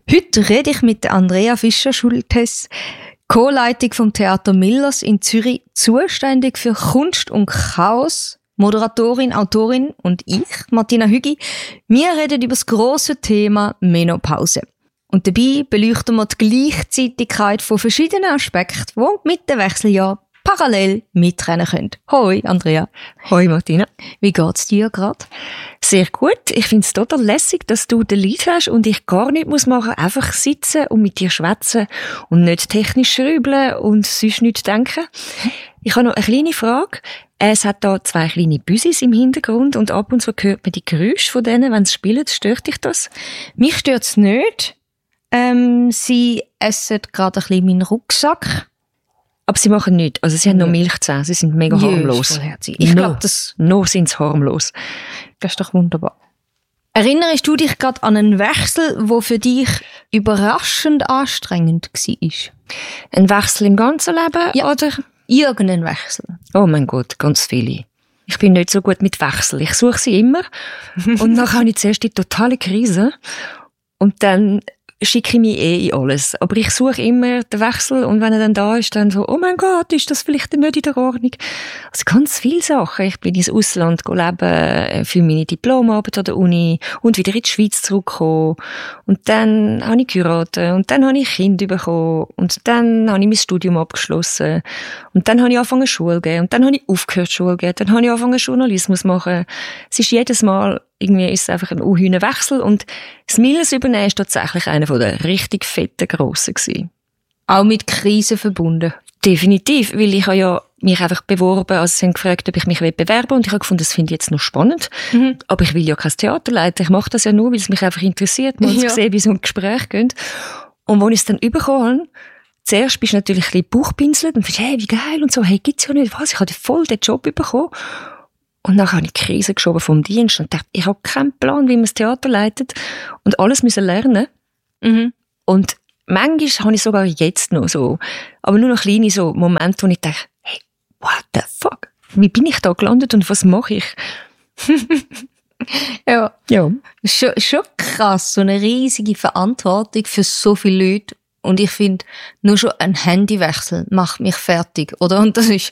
Heute rede ich mit Andrea Fischer-Schultes, Co-Leitung vom Theater Millers in Zürich, zuständig für Kunst und Chaos, Moderatorin, Autorin und ich, Martina Hügi. Wir reden über das grosse Thema Menopause. Und dabei beleuchten wir die Gleichzeitigkeit von verschiedenen Aspekten, die mit dem Wechseljahr parallel mitrennen können. Hoi, Andrea. Hoi, Martina. Wie geht's dir gerade? Sehr gut. Ich finde es total lässig, dass du den Lead hast und ich gar nichts machen muss. Einfach sitzen und mit dir schwätzen und nicht technisch schrübeln und sonst nichts denken. Ich habe noch eine kleine Frage. Es hat da 2 kleine Büsis im Hintergrund und ab und zu hört man die Geräusche von denen, wenn sie spielen. Stört dich das? Mich stört's nicht. Sie essen gerade ein bisschen meinen Rucksack. Aber sie machen nichts. Also sie haben noch Milchzähne. Sie sind mega harmlos. Ich glaube, das... Noch sind sie harmlos. Das ist doch wunderbar. Erinnerst du dich gerade an einen Wechsel, der für dich überraschend anstrengend war? Ein Wechsel im ganzen Leben? Ja, oder? Irgendein Wechsel. Oh mein Gott, ganz viele. Ich bin nicht so gut mit Wechsel. Ich suche sie immer. Und dann habe ich zuerst die totale Krise. Und dann schicke ich mich in alles. Aber ich suche immer den Wechsel und wenn er dann da ist, dann so, oh mein Gott, ist das vielleicht nicht in der Ordnung? Also ganz viele Sachen. Ich bin ins Ausland leben für meine Diplomarbeit an der Uni und wieder in die Schweiz zurückgekommen. Und dann habe ich geheiratet und dann habe ich Kinder bekommen und dann habe ich mein Studium abgeschlossen und dann habe ich angefangen Schule zu gehen und dann habe ich aufgehört Schule zu gehen, dann habe ich angefangen Journalismus zu machen. Es ist jedes Mal irgendwie ist es einfach ein unheuner Wechsel und das Millers übernehmen ist tatsächlich einer von der richtig fetten Grossen gewesen. Auch mit Krisen verbunden? Definitiv, weil ich habe ja mich einfach beworben, also sie haben gefragt, ob ich mich bewerben will und ich habe gefunden, das finde ich jetzt noch spannend, aber ich will ja kein Theater leiten, ich mache das ja nur, weil es mich einfach interessiert, mal zu sehen, wie so ein Gespräch geht. Und als ich es dann bekommen habe, zuerst bist du natürlich ein bisschen bauchpinselt und findest, hey, wie geil und so, hey, gibt's ja nicht, was, ich habe voll den Job bekommen. Und dann habe ich die Krise geschoben vom Dienst und dachte, ich habe keinen Plan, wie man das Theater leitet und alles müssen lernen. Und manchmal habe ich sogar jetzt noch so, aber nur noch kleine so Momente, wo ich denke, hey, what the fuck? Wie bin ich da gelandet und was mache ich? Ja. Schon krass, so eine riesige Verantwortung für so viele Leute. Und ich finde, nur schon ein Handywechsel macht mich fertig, oder? Und das ist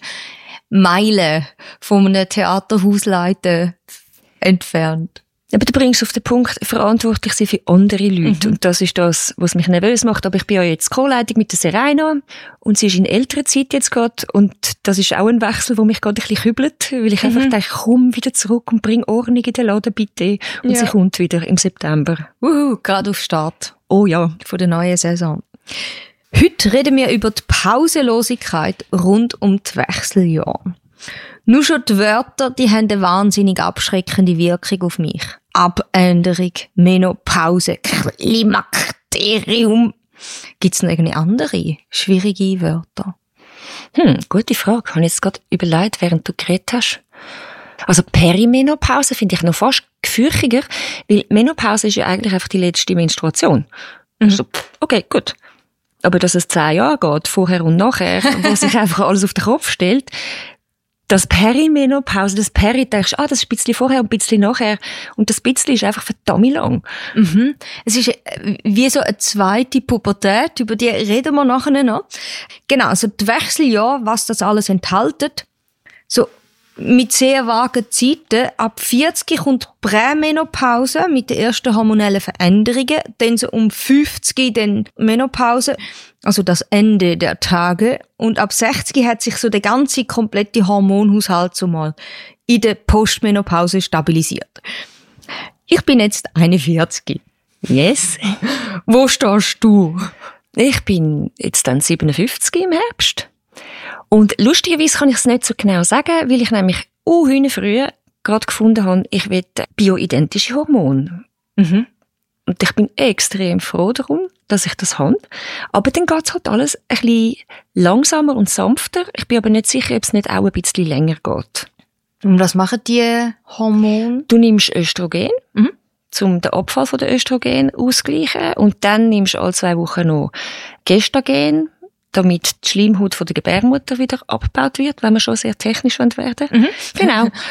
Meilen von einem Theaterhausleiter entfernt. Aber du bringst auf den Punkt, verantwortlich sein für andere Leute. Und das ist das, was mich nervös macht. Aber ich bin ja jetzt Co-Leitung mit der Serena. Und sie ist in älterer Zeit jetzt gerade. Und das ist auch ein Wechsel, der mich gerade ein bisschen kübelt. Weil ich einfach denke, komm wieder zurück und bring Ordnung in den Laden, bitte. Und sie kommt wieder im September. Gerade auf Start. Oh ja. Von der neuen Saison. Heute reden wir über die Pausenlosigkeit rund um die Wechseljahre. Nur schon die Wörter, die haben eine wahnsinnig abschreckende Wirkung auf mich. Abänderung, Menopause, Klimakterium. Gibt's noch irgendwie andere schwierige Wörter? Gute Frage. Habe ich jetzt gerade überlegt, während du geredet hast. Also Perimenopause finde ich noch fast gefürchiger, weil Menopause ist ja eigentlich einfach die letzte Menstruation. Also, okay, gut. Aber dass es 10 Jahre geht, vorher und nachher, wo sich einfach alles auf den Kopf stellt, das Perimenopause, das Peri, denkst das ist ein bisschen vorher und ein bisschen nachher. Und das bisschen ist einfach verdammt lang. Es ist wie so eine zweite Pubertät, über die reden wir nachher noch. Genau, also die Wechseljahre, was das alles enthält. So, mit sehr vagen Zeiten. Ab 40 kommt Prämenopause mit den ersten hormonellen Veränderungen. Dann so um 50 dann Menopause, also das Ende der Tage. Und ab 60 hat sich so der ganze komplette Hormonhaushalt so mal in der Postmenopause stabilisiert. Ich bin jetzt 41. Yes. Wo stehst du? Ich bin jetzt dann 57 im Herbst. Und lustigerweise kann ich es nicht so genau sagen, weil ich nämlich früh gerade gefunden habe, ich will bioidentische Hormone. Und ich bin extrem froh darum, dass ich das habe. Aber dann geht es halt alles ein bisschen langsamer und sanfter. Ich bin aber nicht sicher, ob es nicht auch ein bisschen länger geht. Und was machen die Hormone? Du nimmst Östrogen, um den Abfall von der Östrogen auszugleichen. Und dann nimmst du alle 2 Wochen noch Gestagen, damit die Schleimhaut von der Gebärmutter wieder abgebaut wird, wenn wir schon sehr technisch werden wollen. Mhm. Genau.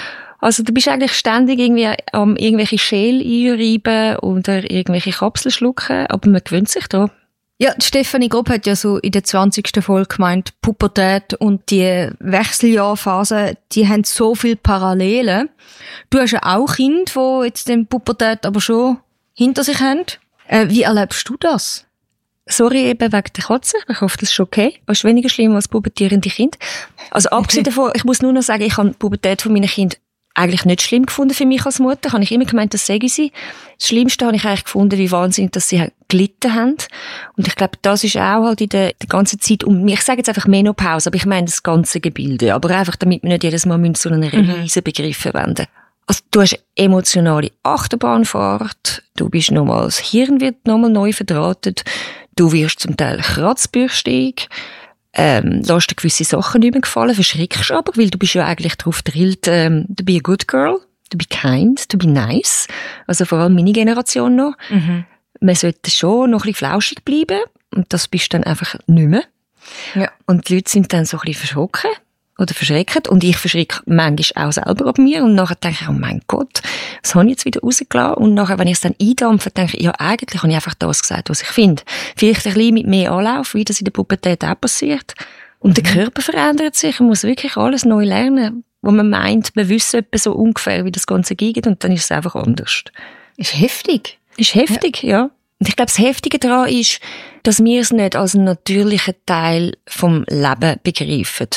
Also du bist eigentlich ständig irgendwie am irgendwelche Schäl einreiben oder irgendwelche Kapseln schlucken, aber man gewöhnt sich da. Ja, Stefanie Grob hat ja so in der 20. Folge gemeint, Pubertät und die Wechseljahrphase, die haben so viele Parallelen. Du hast ja auch Kinder, die jetzt den Pubertät aber schon hinter sich haben. Wie erlebst du das? Sorry eben wegen der Katze. Ich hoffe, das ist okay. Das ist weniger schlimm als pubertierende Kinder. Also abgesehen davon, ich muss nur noch sagen, ich habe die Pubertät von meinen Kindern eigentlich nicht schlimm gefunden für mich als Mutter. Habe ich immer gemeint, das sei sie. Das Schlimmste habe ich eigentlich gefunden, wie wahnsinnig, dass sie gelitten haben. Und ich glaube, das ist auch halt in der ganzen Zeit ich sage jetzt einfach Menopause, aber ich meine das ganze Gebilde. Aber einfach, damit wir nicht jedes Mal so einen riesen Begriff verwenden. Also du hast emotionale Achterbahnfahrt, du bist nochmal, das Hirn wird nochmal neu verdrahtet, du wirst zum Teil kratzbürstig, lässt dir gewisse Sachen nicht mehr gefallen, verschrickst aber, weil du bist ja eigentlich darauf drillt, to be a good girl, to be kind, to be nice. Also vor allem meine Generation noch. Man sollte schon noch ein bisschen flauschig bleiben und das bist dann einfach nicht mehr. Ja. Und die Leute sind dann so ein bisschen verschrocken oder verschreckt und ich verschrecke manchmal auch selber ab mir und nachher denke ich, oh mein Gott, was habe ich jetzt wieder rausgelassen? Und nachher, wenn ich es dann eindampfe, denke ich, ja, eigentlich habe ich einfach das gesagt, was ich finde. Vielleicht ein bisschen mit mehr Anlauf, wie das in der Pubertät auch passiert. Und der Körper verändert sich, man muss wirklich alles neu lernen, wo man meint, man wüsste etwa so ungefähr, wie das Ganze geht und dann ist es einfach anders. Ist heftig. Ist heftig, ja. Und ich glaube, das Heftige daran ist, dass wir es nicht als einen natürlichen Teil vom Leben begreifen.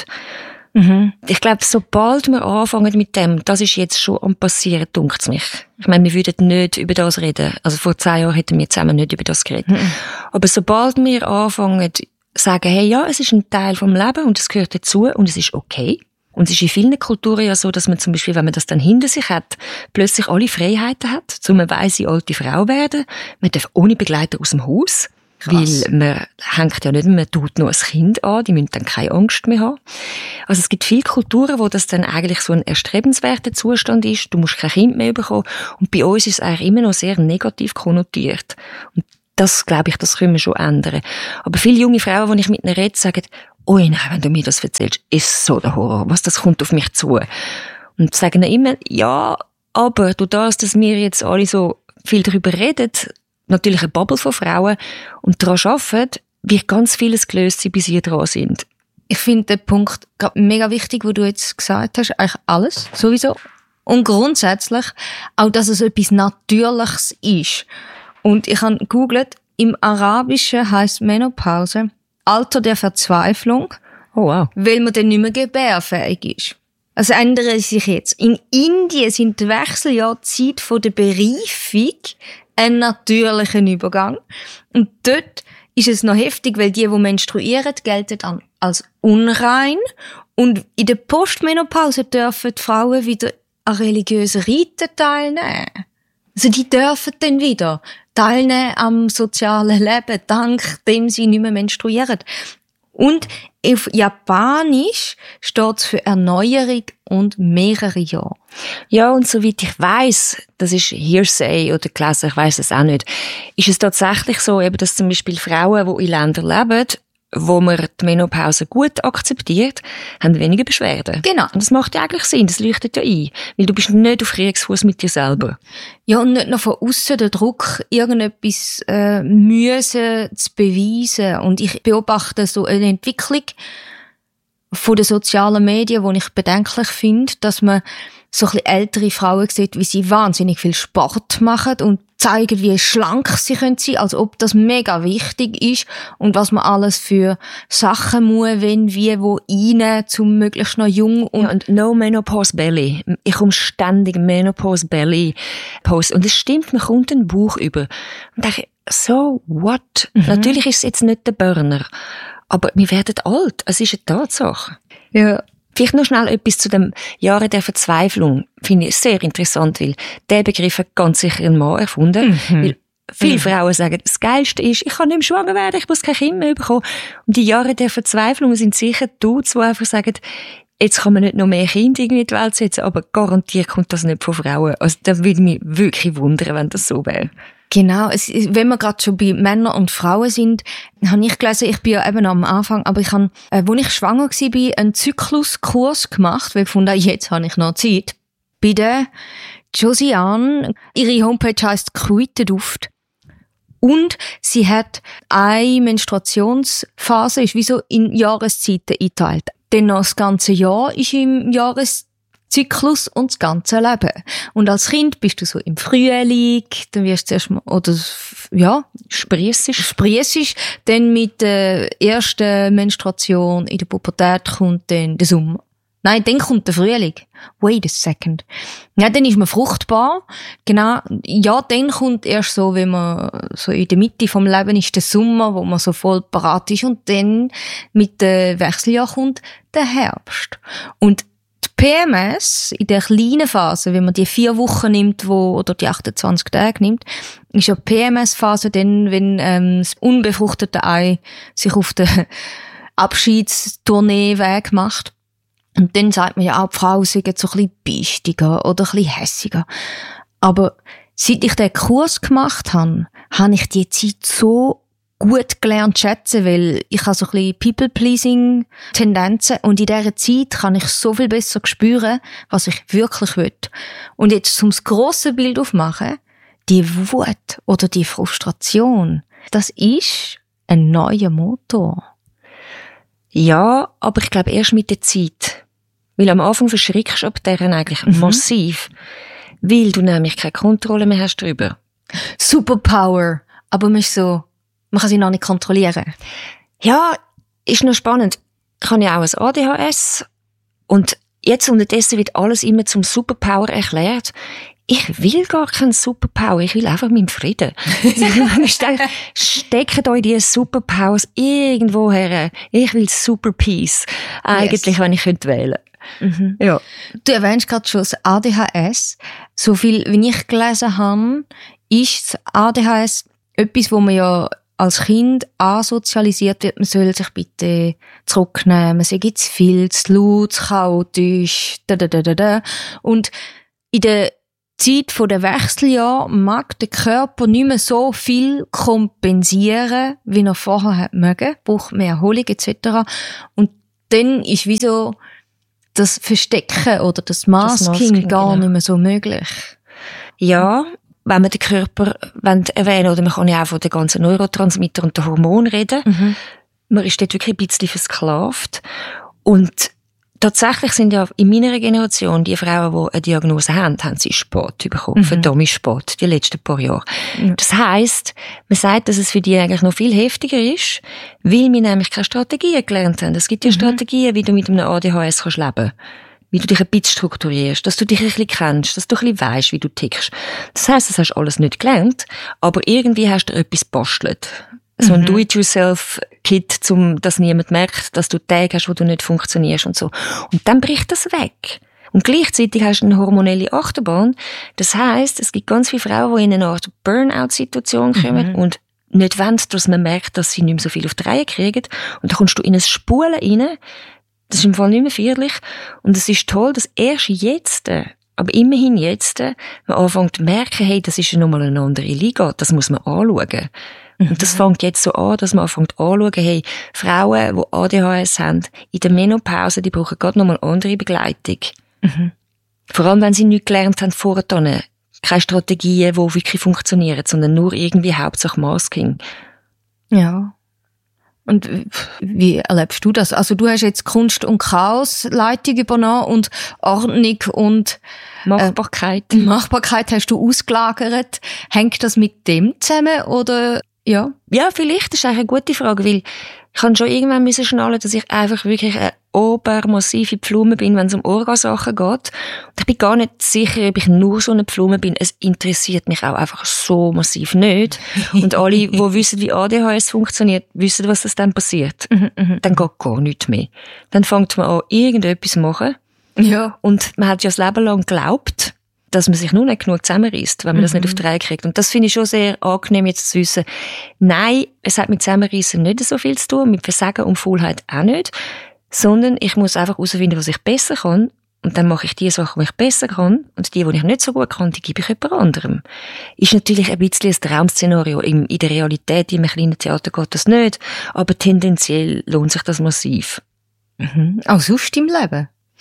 Ich glaube, sobald wir anfangen mit dem, das ist jetzt schon am passieren, dunkt's mich. Ich meine, wir würden nicht über das reden. Also vor 10 Jahren hätten wir zusammen nicht über das geredet. Aber sobald wir anfangen, sagen, hey, ja, es ist ein Teil vom Leben und es gehört dazu und es ist okay. Und es ist in vielen Kulturen ja so, dass man zum Beispiel, wenn man das dann hinter sich hat, plötzlich alle Freiheiten hat, so eine weise alte Frau werden. Man darf ohne Begleiter aus dem Haus. Krass. Weil man hängt ja nicht, man tut nur ein Kind an, die müssen dann keine Angst mehr haben. Also es gibt viele Kulturen, wo das dann eigentlich so ein erstrebenswerter Zustand ist, du musst kein Kind mehr bekommen und bei uns ist es eigentlich immer noch sehr negativ konnotiert. Und das, glaube ich, das können wir schon ändern. Aber viele junge Frauen, die ich mit ihnen rede, sagen, oh nein, wenn du mir das erzählst, ist so der Horror, was, das kommt auf mich zu. Und sagen dann immer, ja, aber durch das, dass wir jetzt alle so viel darüber reden, natürlich eine Bubble von Frauen und daran arbeiten, wird ganz vieles gelöst sein, bis sie dran sind. Ich finde den Punkt mega wichtig, wo du jetzt gesagt hast, eigentlich alles, sowieso. Und grundsätzlich auch, dass es etwas Natürliches ist. Und ich habe gegoogelt, im Arabischen heisst Menopause Alter der Verzweiflung, oh, wow. Weil man dann nicht mehr gebärfähig ist. Also ändert sich jetzt. In Indien sind die Wechseljahrzeit von der Bereifung ein natürlicher Übergang. Und dort ist es noch heftig, weil die menstruieren, gelten dann als unrein. Und in der Postmenopause dürfen die Frauen wieder an religiösen Riten teilnehmen. Also die dürfen dann wieder teilnehmen am sozialen Leben, dank dem sie nicht mehr menstruieren. Und auf Japanisch steht es für Erneuerung und mehrere Jahre. Ja, und soweit ich weiss, das ist Hearsay oder gelesen, ich weiss es auch nicht, ist es tatsächlich so, eben, dass zum Beispiel Frauen, die in Ländern leben, wo man die Menopause gut akzeptiert, haben weniger Beschwerden. Genau. Und das macht ja eigentlich Sinn, das leuchtet ja ein. Weil du bist nicht auf Kriegsfuss mit dir selber. Ja, und nicht noch von aussen der Druck, irgendetwas müssen zu beweisen. Und ich beobachte so eine Entwicklung von den sozialen Medien, die ich bedenklich finde, dass man so ein bisschen ältere Frauen sieht, wie sie wahnsinnig viel Sport machen und zeigen, wie schlank sie sein können, als ob das mega wichtig ist und was man alles für Sachen muss, wenn, wie, wo rein, zum möglichst noch jung und no Menopause Belly. Ich komme ständig Menopause Belly Post und es stimmt, man kommt einen Bauch über und denke, so what? Natürlich ist es jetzt nicht der Burner, aber wir werden alt. Es ist eine Tatsache. Ja. Vielleicht noch schnell etwas zu dem Jahre der Verzweiflung. Finde ich sehr interessant, weil der Begriff hat ganz sicher ein Mann erfunden. Weil viele Frauen sagen, das Geilste ist, ich kann nicht mehr schwanger werden, ich muss kein Kind mehr bekommen. Und die Jahre der Verzweiflung sind sicher Dudes, die einfach sagen, jetzt kann man nicht noch mehr Kinder irgendwie in die Welt setzen, aber garantiert kommt das nicht von Frauen. Also das würde mich wirklich wundern, wenn das so wäre. Genau, wenn wir gerade schon bei Männern und Frauen sind, habe ich gelesen, ich bin ja eben am Anfang, aber ich habe, als ich schwanger war, einen Zykluskurs gemacht, weil ich fand, jetzt habe ich noch Zeit. bei der Josiane. Ihre Homepage heisst Kräuterduft. Und sie hat eine Menstruationsphase, ist wie so in Jahreszeiten eingeteilt. Dann noch das ganze Jahr ist im Jahreszyklus und das ganze Leben. Und als Kind bist du so im Frühling, dann wirst du zuerst mal, oder, ja, sprießisch. Dann mit der ersten Menstruation in der Pubertät kommt dann der Sommer. Nein, dann kommt der Frühling. Wait a second. Ja, dann ist man fruchtbar. Genau. Ja, dann kommt erst so, wenn man so in der Mitte vom Leben ist, der Sommer, wo man so voll parat ist. Und dann mit dem Wechseljahr kommt der Herbst. Und die PMS in der kleinen Phase, wenn man die 4 Wochen nimmt, oder die 28 Tage nimmt, ist ja die PMS-Phase dann, wenn das unbefruchtete Ei sich auf den Abschiedstourneeweg macht. Und dann sagt man ja auch, die Frau sei jetzt so ein bisschen bistiger oder ein bisschen hässiger. Aber seit ich den Kurs gemacht habe, habe ich die Zeit so gut gelernt zu schätzen, weil ich habe so ein bisschen People-Pleasing-Tendenzen und in dieser Zeit kann ich so viel besser spüren, was ich wirklich will. Und jetzt, um das grosse Bild aufzumachen, die Wut oder die Frustration, das ist ein neuer Motor. Ja, aber ich glaube erst mit der Zeit. Weil am Anfang verschrickst du ab deren eigentlich massiv. Weil du nämlich keine Kontrolle mehr hast darüber. Superpower. Aber man ist so, man kann sie noch nicht kontrollieren. Ja, ist noch spannend. Ich habe ja auch ein ADHS. Und jetzt unterdessen wird alles immer zum Superpower erklärt. Ich will gar keinen Superpower, ich will einfach meinen Frieden. Steckt euch die Superpowers irgendwo her. Ich will Super Peace. Eigentlich, wenn ich könnte wählen. Mhm. Ja. Du erwähnst gerade schon das ADHS. So viel, wie ich gelesen habe, ist das ADHS etwas, wo man ja als Kind ansozialisiert wird, man soll sich bitte zurücknehmen, man sei jetzt viel zu laut, zu chaotisch, Und in der Zeit der Wechseljahr mag der Körper nicht mehr so viel kompensieren, wie er vorher hat mögen, braucht mehr Erholung etc. Und dann ist wie so das Verstecken oder das Masking gar nicht mehr so möglich. Ja, wenn man den Körper erwähnen oder man kann ja auch von den ganzen Neurotransmitter und den Hormonen reden. Mhm. Man ist dort wirklich ein bisschen versklavt. Und tatsächlich sind ja in meiner Generation die Frauen, die eine Diagnose haben sie Sport bekommen, verdammt Sport, die letzten paar Jahre. Ja. Das heisst, man sagt, dass es für die eigentlich noch viel heftiger ist, weil wir nämlich keine Strategien gelernt haben. Es gibt ja Strategien, wie du mit einem ADHS kannst leben. Wie du dich ein bisschen strukturierst, dass du dich ein bisschen kennst, dass du ein bisschen weisst, wie du tickst. Das heisst, das hast du alles nicht gelernt, aber irgendwie hast du etwas gebastelt. So ein Do-it-yourself-Kit, dass niemand merkt, dass du Tage hast, wo du nicht funktionierst und so. Und dann bricht das weg. Und gleichzeitig hast du eine hormonelle Achterbahn. Das heisst, es gibt ganz viele Frauen, die in eine Art Burnout-Situation kommen und nicht wollen, dass man merkt, dass sie nicht mehr so viel auf die Reihe kriegen. Und dann kommst du in ein Spulen rein. Das ist im Fall nicht mehr feierlich. Und es ist toll, dass erst jetzt, aber immerhin jetzt, man anfängt zu merken, hey, das ist ja nochmal eine andere Liga. Das muss man anschauen. Und das fängt jetzt so an, dass man anfängt anzuschauen, hey, Frauen, die ADHS haben, in der Menopause, die brauchen gerade nochmal andere Begleitung. Mhm. Vor allem, wenn sie nichts gelernt haben vorher, keine Strategien, die wirklich funktionieren, sondern nur irgendwie Hauptsache Masking. Ja. Und wie erlebst du das? Also du hast jetzt Kunst- und Chaos-Leitung übernommen und Ordnung und Machbarkeit. Machbarkeit hast du ausgelagert. Hängt das mit dem zusammen oder ja? Ja, vielleicht. Das ist eigentlich eine gute Frage, weil ich kann schon irgendwann schnallen, dass ich einfach wirklich eine obermassive Pflume bin, wenn es um Orgasachen geht. Und ich bin gar nicht sicher, ob ich nur so eine Pflume bin. Es interessiert mich auch einfach so massiv nicht. Und alle, die wissen, wie ADHS funktioniert, wissen, was das dann passiert. Dann geht gar nichts mehr. Dann fängt man an, irgendetwas zu machen. Ja. Und man hat ja das Leben lang geglaubt, dass man sich nur nicht genug zusammenreisst, wenn man das nicht auf die Reihe kriegt. Und das finde ich schon sehr angenehm, jetzt zu wissen. Nein, es hat mit Zusammenreissen nicht so viel zu tun, mit Versagen und Faulheit auch nicht, sondern ich muss einfach herausfinden, was ich besser kann. Und dann mache ich die Sachen, die ich besser kann. Und die ich nicht so gut kann, die gebe ich jemand anderem. Ist natürlich ein bisschen ein Traum-Szenario. In der Realität, in einem kleinen Theater geht das nicht. Aber tendenziell lohnt sich das massiv. Auch sonst im Leben?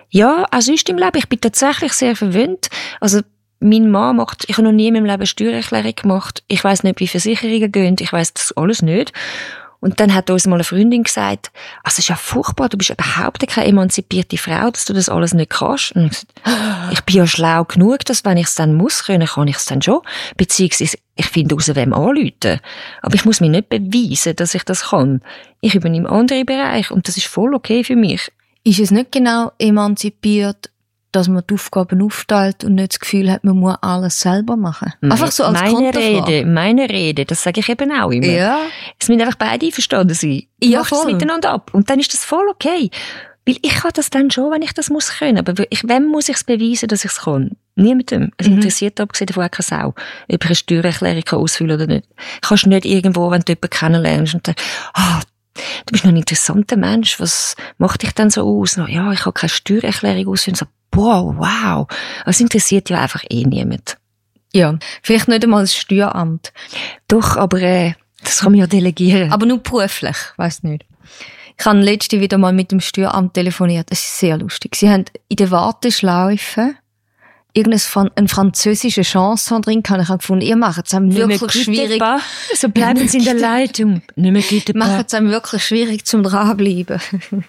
Ja, auch sonst im Leben. Ich bin tatsächlich sehr verwöhnt. Also, mein Mann ich habe noch nie in meinem Leben Steuererklärung gemacht. Ich weiss nicht, wie Versicherungen gehen. Ich weiss das alles nicht. Und dann hat uns mal eine Freundin gesagt, also es ist ja furchtbar, du bist überhaupt keine emanzipierte Frau, dass du das alles nicht kannst. Und ich bin ja schlau genug, dass wenn ich es dann muss können, kann ich es dann schon. Beziehungsweise, ich finde raus, wem anrufen. Aber ich muss mir nicht beweisen, dass ich das kann. Ich übernehme andere Bereiche und das ist voll okay für mich. Ist es nicht genau emanzipiert, dass man die Aufgaben aufteilt und nicht das Gefühl hat, man muss alles selber machen? Einfach so als Konterfrage. Meine Rede, das sage ich eben auch immer. Ja. Es müssen einfach beide einverstanden sein. Ja, Mach es voll. miteinander ab. Und dann ist das voll okay. Weil ich kann das dann schon, wenn ich das muss können. Aber wem muss ich es beweisen, dass ich es kann? Niemandem. Es interessiert abgesehen davon auch keine Sau, ob ich eine Steuererklärung ausfüllen kann oder nicht. Kannst du nicht irgendwo, wenn du jemanden kennenlernst und dann, du bist noch ein interessanter Mensch, was macht dich denn so aus? Ja, ich habe keine Steuererklärung ausfüllen. So, boah, wow. Das interessiert ja einfach niemand. Ja, vielleicht nicht einmal das Steueramt. Doch, aber das kann man ja delegieren. Aber nur beruflich, weiss nicht. Ich habe letzte wieder mal mit dem Steueramt telefoniert. Das ist sehr lustig. Sie haben in der Warteschleife eine französische Chanson drin, habe ich gefunden. Ihr macht es einem wirklich schwierig. So bleiben Sie in der Leitung. Macht es einem wirklich schwierig zum dranbleiben.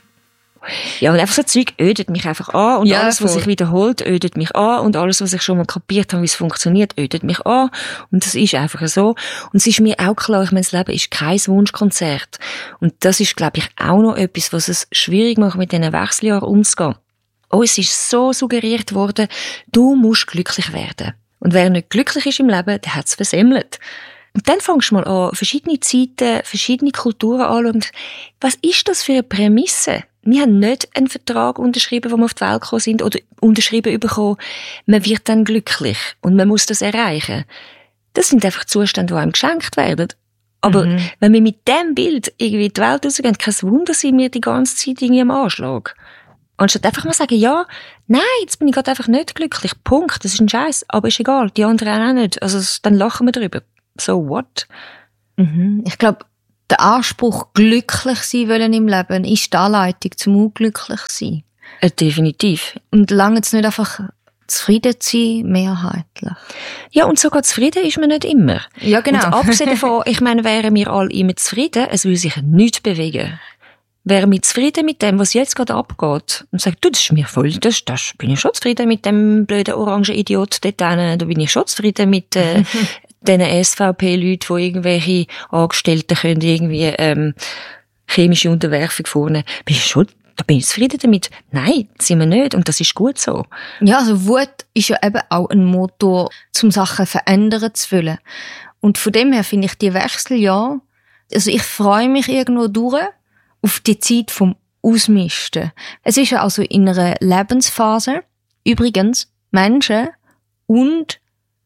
Ja, und einfach so Zeug ödet mich einfach an. Und ja, alles, was voll. sich wiederholt, ödet mich an. Und alles, was ich schon mal kapiert habe, wie es funktioniert, ödet mich an. Und das ist einfach so. Und es ist mir auch klar, ich meine, das Leben ist kein Wunschkonzert. Und das ist, glaube ich, auch noch etwas, was es schwierig macht, mit diesen Wechseljahren umzugehen. Uns ist so suggeriert worden, du musst glücklich werden. Und wer nicht glücklich ist im Leben, der hat es versemmelt. Und dann fängst du mal an, verschiedene Zeiten, verschiedene Kulturen anschauen. Was ist das für eine Prämisse? Wir haben nicht einen Vertrag unterschrieben, wo wir auf die Welt gekommen sind, oder unterschrieben bekommen, man wird dann glücklich und man muss das erreichen. Das sind einfach Zustände, die einem geschenkt werden. Aber wenn wir mit dem Bild irgendwie in die Welt rausgehen, kein Wunder, sind wir die ganze Zeit irgendwie am Anschlag. Anstatt einfach mal sagen, ja, nein, jetzt bin ich gerade einfach nicht glücklich. Punkt. Das ist ein Scheiß. Aber ist egal. Die anderen auch nicht. Also, dann lachen wir drüber. So what? Ich glaube, der Anspruch, glücklich sein wollen im Leben, ist die Anleitung zum unglücklich sein. Definitiv. Und lange es nicht einfach zufrieden zu sein, mehrheitlich. Ja, und sogar zufrieden ist man nicht immer. Ja, genau. Und abgesehen davon, ich meine, wären wir alle immer zufrieden, es würde sich nichts bewegen. Wären wir zufrieden mit dem, was jetzt gerade abgeht, und sagt, du, das ist mir voll, das bin ich schon zufrieden mit dem blöden orangen Idiot dort hinten, da bin ich schon zufrieden mit diesen SVP-Leuten, die irgendwelche Angestellten können irgendwie chemische Unterwerfung vornehmen. Da bin ich zufrieden damit. Nein, sind wir nicht. Und das ist gut so. Ja, also Wut ist ja eben auch ein Motor, um Sachen verändern zu wollen. Und von dem her finde ich die Wechseljahre, also ich freue mich irgendwo durch auf die Zeit vom Ausmisten. Es ist ja also in einer Lebensphase, übrigens, Menschen und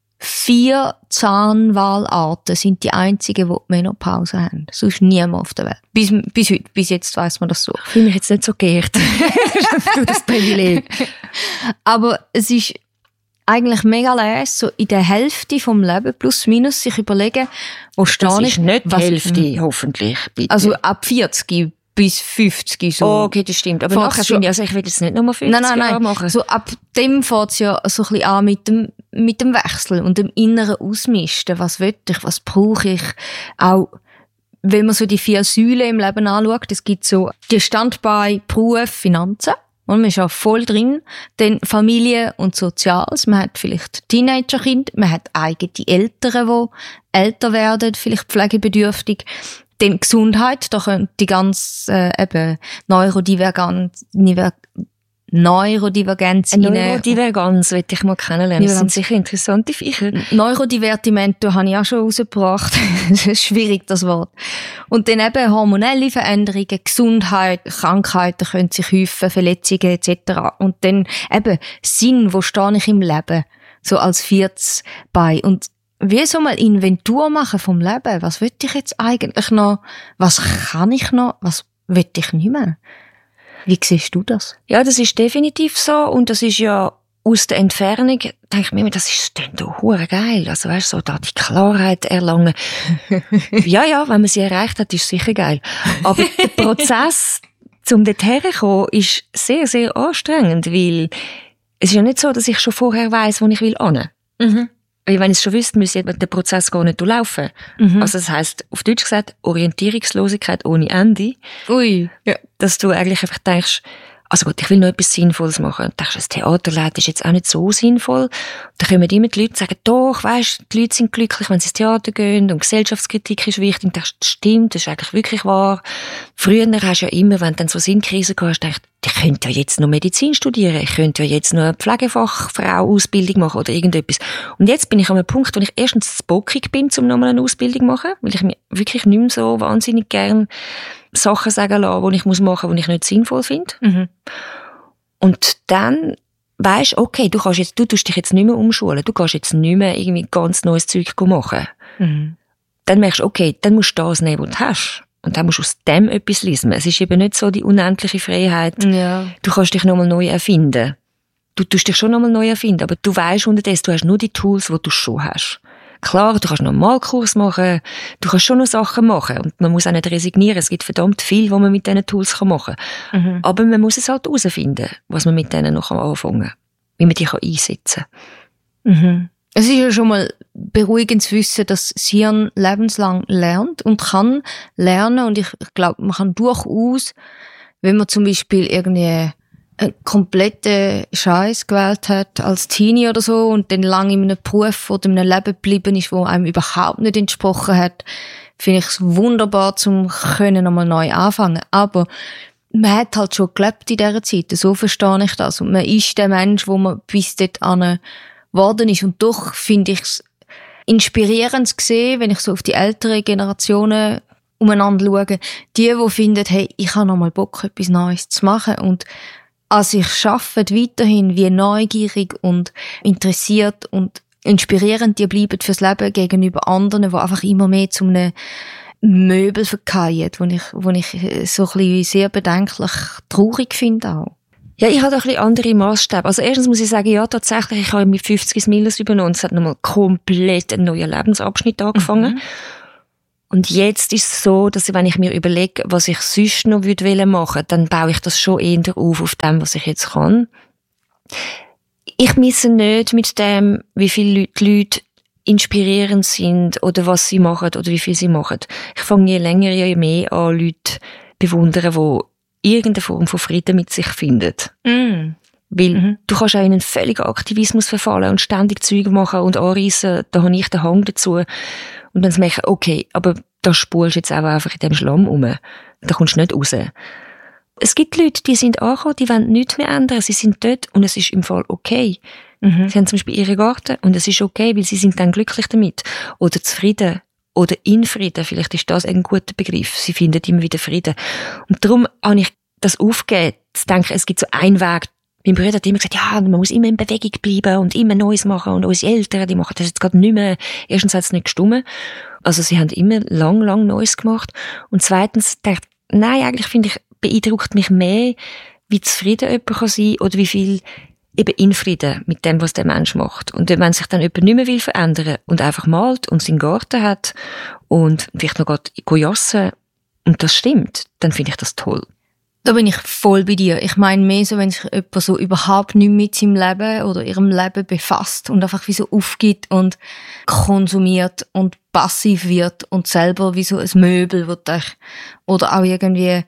4 Zahnwahlarten sind die einzigen, die Menopause haben. Sonst niemand auf der Welt. Bis jetzt weiss man das so. Ich fühle mich jetzt nicht so geehrt. Du das Privileg. Aber es ist eigentlich mega leise, so in der Hälfte vom Leben, plus minus, sich überlegen, wo stehe ich. Das ist nicht die Hälfte, hoffentlich, bitte. Also ab 40 bis 50 so. Oh, okay, das stimmt. Aber nachher finde ich, also ich will jetzt nicht nochmal 50 Jahre machen. So ab dem fängt es ja so ein bisschen an mit dem Wechsel und dem inneren Ausmisten. Was will ich, was brauche ich? Auch wenn man so die 4 Säulen im Leben anschaut, es gibt so die Standbeine Beruf, Finanzen. Und man ist ja voll drin. Dann Familie und Soziales. Man hat vielleicht Teenagerkind. Man hat eigene Eltern, die älter werden, vielleicht pflegebedürftig. Dann Gesundheit. Da können die ganz, Neurodivergenz Neurodivergenz möchte ich mal kennenlernen. Das sind sicher interessante Viecher. Neurodivertimento habe ich auch schon rausgebracht. Das ist schwierig, das Wort. Und dann eben hormonelle Veränderungen, Gesundheit, Krankheiten können sich häufen, Verletzungen etc. Und dann eben Sinn, wo stehe ich im Leben? So als 40 bei. Und wie so mal Inventur machen vom Leben. Was will ich jetzt eigentlich noch? Was kann ich noch? Was will ich nicht mehr? Wie siehst du das? Ja, das ist definitiv so. Und das ist ja aus der Entfernung, denke ich mir immer, das ist dann doch hure geil. Also weißt du, so da die Klarheit erlangen. Ja, wenn man sie erreicht hat, ist es sicher geil. Aber der Prozess, zum dorthin zu kommen, ist sehr, sehr anstrengend, weil es ist ja nicht so, dass ich schon vorher weiss, wo ich will hin. Mhm. Weil wenn ich es schon wüsste, müsste der Prozess gar nicht durchlaufen. Mhm. Also das heisst, auf Deutsch gesagt, Orientierungslosigkeit ohne Ende. Ui. Ja. Dass du eigentlich einfach denkst, also gut, ich will noch etwas Sinnvolles machen. Und denkst, das Theaterleben ist jetzt auch nicht so sinnvoll. Da kommen immer die Leute und sagen, doch, weisst, die Leute sind glücklich, wenn sie ins Theater gehen und Gesellschaftskritik ist wichtig. Und denkst, das stimmt, das ist eigentlich wirklich wahr. Früher hast du ja immer, wenn du dann so Sinnkrisen gehabt hast, gedacht, ich könnte ja jetzt noch Medizin studieren, ich könnte ja jetzt noch eine Pflegefachfrau-Ausbildung machen oder irgendetwas. Und jetzt bin ich an einem Punkt, wo ich erstens zu bockig bin, um nochmal eine Ausbildung zu machen, weil ich mir wirklich nicht mehr so wahnsinnig gern Sachen sagen lasse, die ich machen muss, die ich nicht sinnvoll finde. Mhm. Und dann weisst, okay, du tust dich jetzt nicht mehr umschulen, du kannst jetzt nicht mehr irgendwie ganz neues Zeug machen. Mhm. Dann merkst du, okay, dann musst du das nehmen, was du hast. Und dann musst du aus dem etwas lesen. Es ist eben nicht so die unendliche Freiheit. Ja. Du kannst dich nochmal neu erfinden. Du tust dich schon nochmal neu erfinden, aber du weisst unterdessen, du hast nur die Tools, die du schon hast. Klar, du kannst noch einen Malkurs machen, du kannst schon noch Sachen machen und man muss auch nicht resignieren. Es gibt verdammt viel, was man mit diesen Tools machen kann. Mhm. Aber man muss es halt herausfinden, was man mit denen noch anfangen kann, wie man die einsetzen kann. Mhm. Es ist ja schon mal beruhigend zu wissen, dass das Hirn lebenslang lernt und kann lernen. Und ich glaube, man kann durchaus, wenn man zum Beispiel irgendwie einen kompletten Scheiß gewählt hat als Teenie oder so und dann lange in einem Beruf oder in einem Leben geblieben ist, wo einem überhaupt nicht entsprochen hat, finde ich es wunderbar, zum können nochmal neu anfangen. Aber man hat halt schon gelebt in dieser Zeit, so verstehe ich das. Und man ist der Mensch, wo man bis dorthin geworden ist. Und doch finde ich es inspirierend zu sehen, wenn ich so auf die älteren Generationen umeinander schaue, die finden, hey, ich habe noch mal Bock, etwas Neues zu machen. Und als ich arbeite, weiterhin wie neugierig und interessiert und inspirierend die bleiben fürs Leben gegenüber anderen, die einfach immer mehr zu einem Möbel verkeilen, wo ich so ein bisschen sehr bedenklich traurig finde auch. Ja, ich habe da ein bisschen andere Maßstäbe. Also erstens muss ich sagen, ja, tatsächlich, ich habe mit 50 das Milles übernommen und es hat nochmal komplett einen neuen Lebensabschnitt angefangen. Mhm. Und jetzt ist es so, dass wenn ich mir überlege, was ich sonst noch machen würde, dann baue ich das schon eher auf dem, was ich jetzt kann. Ich misse nicht mit dem, wie viele Leute inspirierend sind oder was sie machen oder wie viel sie machen. Ich fange je länger, je mehr an, Leute bewundern, die irgendeine Form von Frieden mit sich finden. Mm. Weil du kannst auch in einen völligen Aktivismus verfallen und ständig Zeug machen und anreissen, da habe ich den Hang dazu. Und dann merke ich, okay, aber da spulst du jetzt auch einfach in dem Schlamm rum. Da kommst du nicht raus. Es gibt Leute, die sind angekommen, die wollen nichts mehr ändern. Sie sind dort und es ist im Fall okay. Mhm. Sie haben zum Beispiel ihren Garten und es ist okay, weil sie sind dann glücklich damit. Oder zufrieden. Oder in Frieden. Vielleicht ist das ein guter Begriff. Sie finden immer wieder Frieden. Und darum habe ich das aufgegeben, zu denken, es gibt so einen Weg. Mein Bruder hat immer gesagt, ja, man muss immer in Bewegung bleiben und immer Neues machen. Und unsere Eltern, die machen das jetzt gerade nicht mehr. Erstens hat es nicht gestimmt. Also sie haben immer lang Neues gemacht. Und zweitens dachte ich, nein, eigentlich finde ich, beeindruckt mich mehr, wie zufrieden jemand kann sein oder wie viel eben in Frieden mit dem, was der Mensch macht. Und wenn sich dann jemand nicht mehr will verändern und einfach malt und seinen Garten hat und vielleicht noch gerade jassen und das stimmt, dann finde ich das toll. Da bin ich voll bei dir. Ich meine mehr so, wenn sich jemand so überhaupt nicht mit seinem Leben oder ihrem Leben befasst und einfach wie so aufgibt und konsumiert und passiv wird und selber wie so ein Möbel wird oder auch irgendwie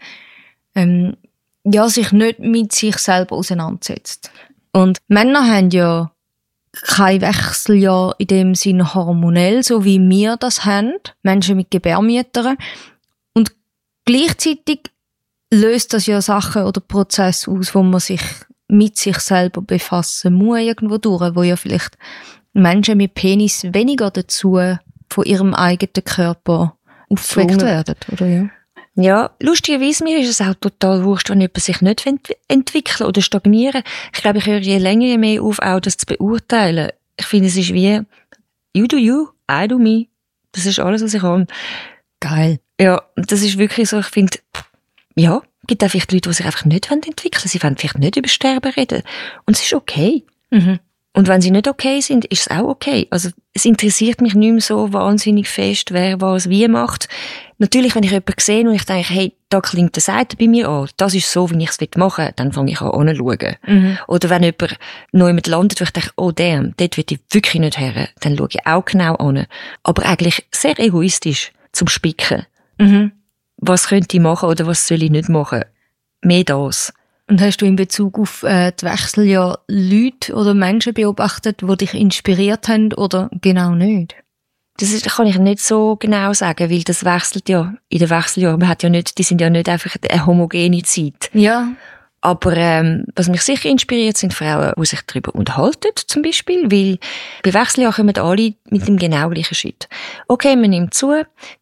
sich nicht mit sich selber auseinandersetzt. Und Männer haben ja kein Wechseljahr in dem Sinne hormonell, so wie wir das haben, Menschen mit Gebärmüttern. Und gleichzeitig löst das ja Sachen oder Prozesse aus, wo man sich mit sich selber befassen muss irgendwo durch, wo ja vielleicht Menschen mit Penis weniger dazu von ihrem eigenen Körper aufgeweckt werden, oder ja? Ja, lustigerweise mir ist es auch total wurscht, wenn jemand sich nicht entwickeln oder stagnieren. Ich glaube, ich höre je länger, je mehr auf, auch das zu beurteilen. Ich finde, es ist wie, you do you, I do me. Das ist alles, was ich habe. Geil. Ja, das ist wirklich so, ich finde, ja, es gibt auch vielleicht Leute, die sich einfach nicht entwickeln wollen. Sie wollen vielleicht nicht über Sterben reden. Und es ist okay. Mhm. Und wenn sie nicht okay sind, ist es auch okay. Also, es interessiert mich nicht mehr so wahnsinnig fest, wer was wie macht. Natürlich, wenn ich jemanden sehe und ich denke, hey, da klingt eine Seite bei mir an, das ist so, wie ich es machen will, dann fange ich an hinzuschauen. Mhm. Oder wenn jemand neu mit landet, wo ich denke, oh damn, dort will ich wirklich nicht her, dann schaue ich auch genau an. Aber eigentlich sehr egoistisch zum Spicken. Mhm. Was könnte ich machen oder was soll ich nicht machen? Mehr das. Und hast du in Bezug auf die Wechseljahr Leute oder Menschen beobachtet, die dich inspiriert haben oder genau nicht? Das kann ich nicht so genau sagen, weil das wechselt ja in den Wechseljahren. Die sind ja nicht einfach eine homogene Zeit. Ja. Aber was mich sicher inspiriert, sind Frauen, die sich darüber unterhalten, zum Beispiel, weil bei Wechseljahren kommen alle mit dem genau gleichen Schritt. Okay, man nimmt zu,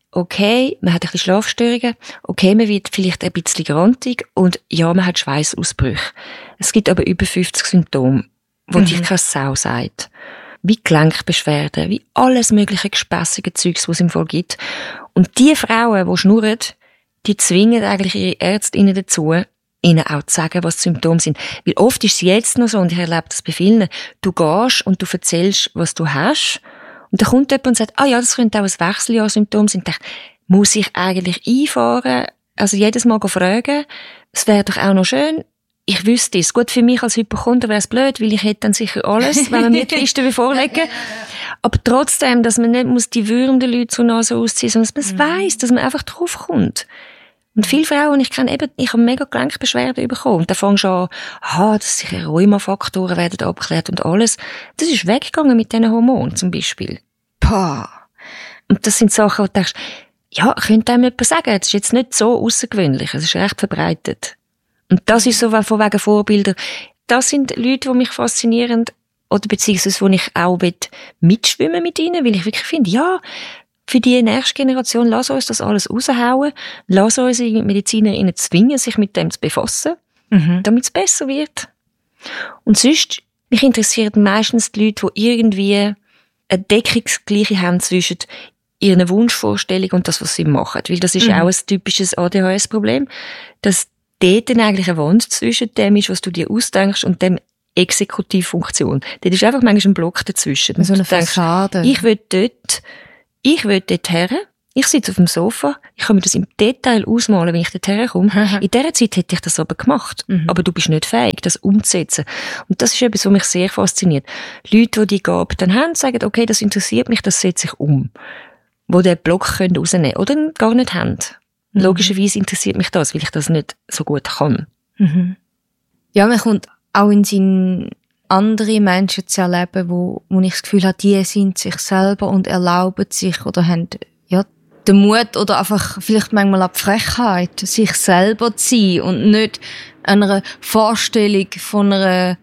okay, man hat ein bisschen Schlafstörungen, okay, man wird vielleicht ein bisschen grantig und ja, man hat Schweißausbrüche. Es gibt aber über 50 Symptome, wo dich keine Sau sagt. Wie Gelenkbeschwerden, wie alles mögliche gespässige Zeugs, was es im Fall gibt. Und die Frauen, die schnurren, die zwingen eigentlich ihre Ärztinnen dazu, ihnen auch zu sagen, was die Symptome sind. Weil oft ist es jetzt noch so, und ich erlebe das bei vielen, du gehst und du erzählst, was du hast, und dann kommt jemand und sagt, ah ja, das könnte auch ein Wechseljahrsymptom sein. Und ich dachte, muss ich eigentlich einfahren? Also jedes Mal fragen, es wäre doch auch noch schön, ich wüsste es. Gut, für mich als Hypochonder wäre es blöd, weil ich hätte dann sicher alles, wenn man mir die Liste vorlegen. Aber trotzdem, dass man nicht muss die Würmer den Leuten zur Nase ausziehen, sondern dass man es weiss, dass man einfach draufkommt. Und viele Frauen, ich kenne eben, ich habe mega Gelenkbeschwerden bekommen. Und dann fängst du an, dass sicher Rheumafaktoren werden abgeklärt und alles. Das ist weggegangen mit diesen Hormonen zum Beispiel. Pah. Und das sind Sachen, wo du denkst, ja, könnte einem jemand sagen, das ist jetzt nicht so außergewöhnlich, es ist recht verbreitet. Und das ist so von wegen Vorbilder. Das sind Leute, die mich faszinieren, oder beziehungsweise, wo ich auch mitschwimmen mit ihnen, weil ich wirklich finde, ja, für die nächste Generation, lass uns das alles raushauen, lass unsere MedizinerInnen zwingen, sich mit dem zu befassen, damit es besser wird. Und sonst, mich interessieren meistens die Leute, die irgendwie eine Deckungsgleiche haben zwischen ihren Wunschvorstellungen und das, was sie machen. Weil das ist auch ein typisches ADHS-Problem, dass dort dann eigentlich eine Wand zwischen dem ist, was du dir ausdenkst, und dem Exekutivfunktion. Dort ist einfach manchmal ein Block dazwischen. So eine Fassade. Ich will dort her, ich sitze auf dem Sofa, ich kann mir das im Detail ausmalen, wenn ich dort herkomme. In dieser Zeit hätte ich das aber gemacht. Aber du bist nicht fähig, das umzusetzen. Und das ist etwas, was mich sehr fasziniert. Leute, die Gabe dann haben, sagen, okay, das interessiert mich, das setze ich um. Wo den Block rausnehmen können oder gar nicht haben. Logischerweise interessiert mich das, weil ich das nicht so gut kann. Ja, man kommt auch in Sinn, andere Menschen zu erleben, wo ich das Gefühl habe, die sind sich selber und erlauben sich oder haben, ja, den Mut oder einfach vielleicht manchmal auch die Frechheit, sich selber zu sein und nicht einer Vorstellung von einer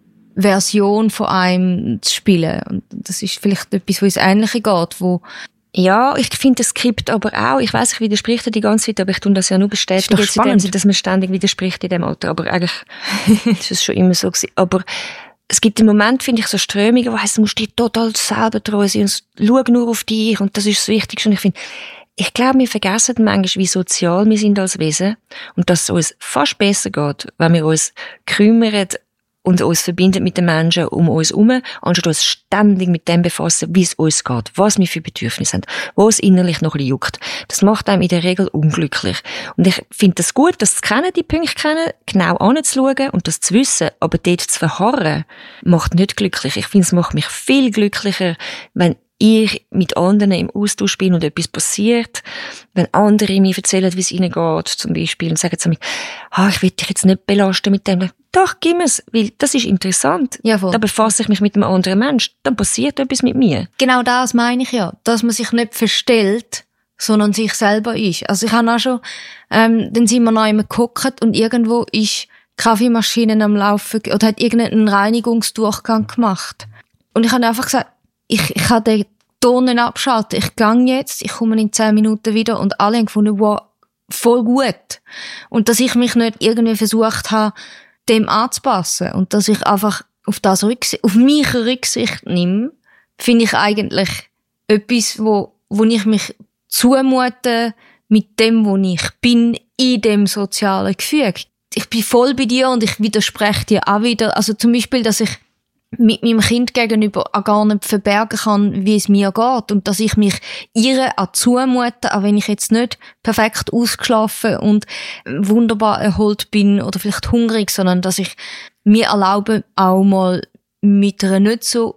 Version von einem zu spielen. Und das ist vielleicht etwas, wo ins Ähnliche geht, wo ja, ich finde das Skript aber auch, ich weiss, ich widerspreche die ganze Zeit, aber ich tue das ja nur bestätigen, ist doch spannend, dass man ständig widerspricht in dem Alter, aber eigentlich ist es schon immer so gewesen. Aber es gibt im Moment, finde ich, so Strömungen, wo heisst, du musst dir total selber treu sein und schau nur auf dich und das ist das Wichtigste. Und ich glaube, wir vergessen manchmal, wie sozial wir sind als Wesen und dass es uns fast besser geht, wenn wir uns kümmern und uns verbinden mit den Menschen um uns herum, anstatt uns ständig mit dem befassen, wie es uns geht, was wir für Bedürfnisse haben, wo es innerlich noch ein bisschen juckt. Das macht einem in der Regel unglücklich. Und ich finde das gut, das zu kennen, die Punkte kennen, genau anzuschauen und das zu wissen, aber dort zu verharren, macht nicht glücklich. Ich finde, es macht mich viel glücklicher, wenn ich mit anderen im Austausch bin und etwas passiert, wenn andere mir erzählen, wie es ihnen geht, zum Beispiel, und sagen zu mir, ich will dich jetzt nicht belasten mit dem. Doch, gib mir's, weil das ist interessant. Ja, voll. Da befasse ich mich mit einem anderen Menschen, dann passiert etwas mit mir. Genau das meine ich ja, dass man sich nicht verstellt, sondern sich selber ist. Also ich habe auch schon, dann sind wir noch einmal geguckt und irgendwo ist Kaffeemaschinen am Laufen oder hat irgendeinen Reinigungsdurchgang gemacht. Und ich habe einfach gesagt, ich kann den Ton nicht abschalten. Ich gehe jetzt, ich komme in 10 Minuten wieder und alle haben gefunden, wow, voll gut. Und dass ich mich nicht irgendwie versucht habe, dem anzupassen und dass ich einfach auf mich Rücksicht nehme, finde ich eigentlich etwas, wo ich mich zumute mit dem, wo ich bin, in dem sozialen Gefüge. Ich bin voll bei dir und ich widerspreche dir auch wieder. Also zum Beispiel, dass ich mit meinem Kind gegenüber auch gar nicht verbergen kann, wie es mir geht. Und dass ich mich ihr auch zumute, auch wenn ich jetzt nicht perfekt ausgeschlafen und wunderbar erholt bin oder vielleicht hungrig, sondern dass ich mir erlaube, auch mal mit einer nicht so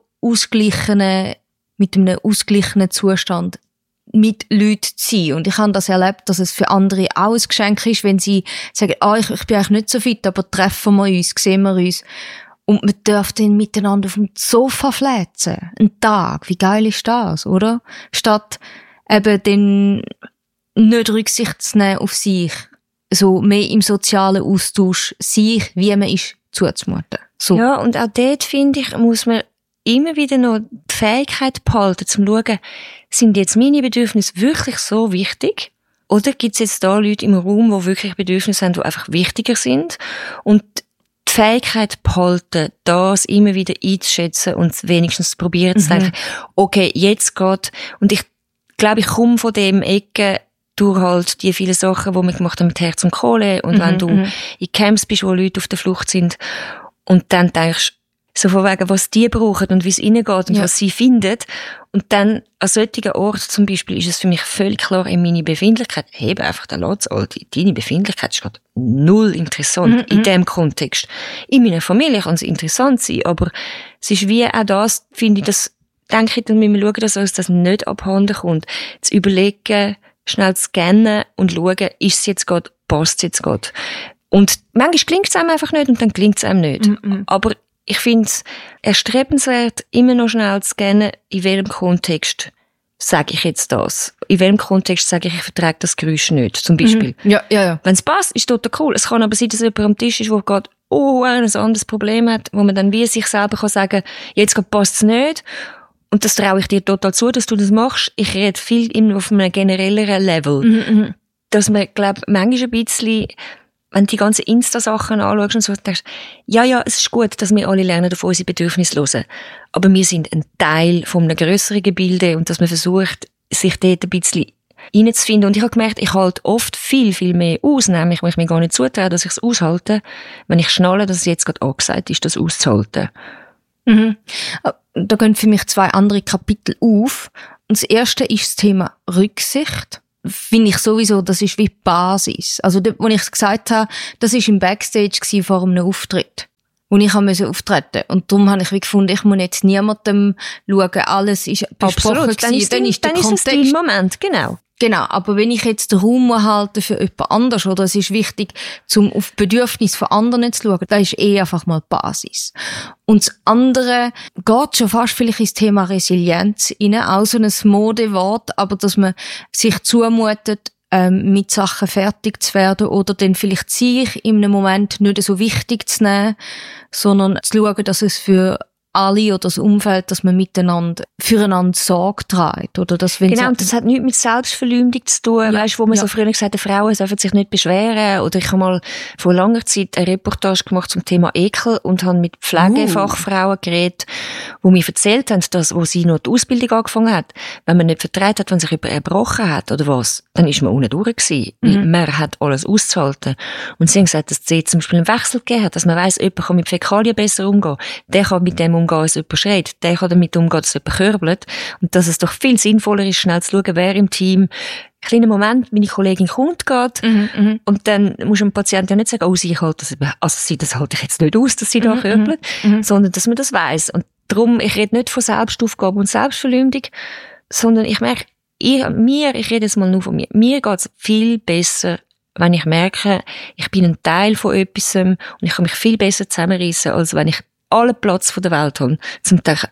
mit einem ausgeglichenen Zustand mit Leuten zu sein. Und ich habe das erlebt, dass es für andere auch ein Geschenk ist, wenn sie sagen, ich bin eigentlich nicht so fit, aber treffen wir uns, sehen wir uns. Und man darf dann miteinander auf dem Sofa fläzen. Einen Tag. Wie geil ist das, oder? Statt eben dann nicht Rücksicht zu nehmen auf sich. So mehr im sozialen Austausch sich, wie man ist, zuzumuten. So. Ja, und auch dort, finde ich, muss man immer wieder noch die Fähigkeit behalten, zum schauen, sind jetzt meine Bedürfnisse wirklich so wichtig? Oder gibt es jetzt da Leute im Raum, die wirklich Bedürfnisse haben, die einfach wichtiger sind? Und die Fähigkeit behalten, das immer wieder einzuschätzen und wenigstens probieren zu denken, okay, jetzt geht, und ich glaube, ich komme von dem Ecke durch halt die vielen Sachen, die wir gemacht haben mit Herz und Kohle, und wenn du in Camps bist, wo Leute auf der Flucht sind, und dann denkst, so von wegen, was die brauchen und wie es ihnen geht und was sie finden. Und dann an solchen Ort zum Beispiel ist es für mich völlig klar, in meine Befindlichkeit, hebe einfach den Latz, deine Befindlichkeit ist gerade null interessant in dem Kontext. In meiner Familie kann es interessant sein, aber es ist wie auch das, finde ich, das denke ich, dann müssen wir schauen, dass uns das nicht abhanden kommt. Zu überlegen, schnell zu scannen und schauen, ist es jetzt gerade, passt es jetzt gerade. Und manchmal klingt es einem einfach nicht und dann klingt es einem nicht. Aber ich finde es erstrebenswert, immer noch schnell zu scannen, in welchem Kontext sage ich jetzt das. In welchem Kontext sage ich vertrage das Geräusch nicht, zum Beispiel. Ja. Wenn es passt, ist total cool. Es kann aber sein, dass jemand am Tisch ist, der gerade ein anderes Problem hat, wo man dann wie sich selber kann sagen, jetzt passt es nicht. Und das traue ich dir total zu, dass du das machst. Ich rede viel immer auf einem generelleren Level. Dass man, glaube ich, manchmal ein bisschen, wenn du die ganzen Insta-Sachen anschaust und so, denkst, ja, es ist gut, dass wir alle lernen, auf unsere Bedürfnisse zu hören. Aber wir sind ein Teil von einem grösseren Gebilde und dass man versucht, sich dort ein bisschen reinzufinden. Und ich habe gemerkt, ich halte oft viel, viel mehr aus, nämlich, wenn ich mir gar nicht zutraue, dass ich es aushalte, wenn ich schnalle, dass es jetzt gerade angesagt ist, das auszuhalten. Da gehen für mich 2 andere Kapitel auf. Und das erste ist das Thema Rücksicht. Finde ich sowieso, das ist wie die Basis. Also, wo ich es gesagt habe, das war im Backstage vor einem Auftritt, wo ich auftreten musste. Und darum habe ich wie gefunden, ich muss jetzt niemandem schauen, alles ist besprochen gewesen. Dann ist es dein Moment, genau. Genau, aber wenn ich jetzt den Raum halte für jemand anderes, oder es ist wichtig, auf die Bedürfnisse von anderen zu schauen, das ist einfach mal die Basis. Und das andere geht schon fast vielleicht ins Thema Resilienz rein, auch so ein Modewort, aber dass man sich zumutet, mit Sachen fertig zu werden oder dann vielleicht sich in einem Moment nicht so wichtig zu nehmen, sondern zu schauen, dass es für alle oder das Umfeld, dass man füreinander Sorge trägt. Oder dass, wenn genau, und das hat nichts mit Selbstverleumdung zu tun. Weißt, wo man so früher gesagt hat, Frauen dürfen sich nicht beschweren. Oder ich habe mal vor langer Zeit eine Reportage gemacht zum Thema Ekel und habe mit Pflegefachfrauen geredet, die mir erzählt haben, dass, wo sie noch die Ausbildung angefangen hat, wenn man nicht vertraut hat, wenn sich jemand erbrochen hat oder was, dann ist man unten durch gewesen. Man hat alles auszuhalten. Und sie haben gesagt, dass es jetzt zum Beispiel einen Wechsel gegeben hat, dass man weiss, jemand kann mit Fäkalien besser umgehen. Der kann mit dem umgehen, dass jemand schreit. Der kann damit umgehen, dass jemand körbelt. Und dass es doch viel sinnvoller ist, schnell zu schauen, wer im Team, kleiner Moment, meine Kollegin kommt gerade, und dann muss ein Patient ja nicht sagen, sie halte das halte ich jetzt nicht aus, dass sie da körbelt, sondern dass man das weiss. Und darum, ich rede nicht von Selbstaufgabe und Selbstverleumdung, sondern ich merke, ich rede jetzt mal nur von mir geht's viel besser, wenn ich merke, ich bin ein Teil von etwas und ich kann mich viel besser zusammenreissen, als wenn ich allen Platz von der Welt habe, zum denken,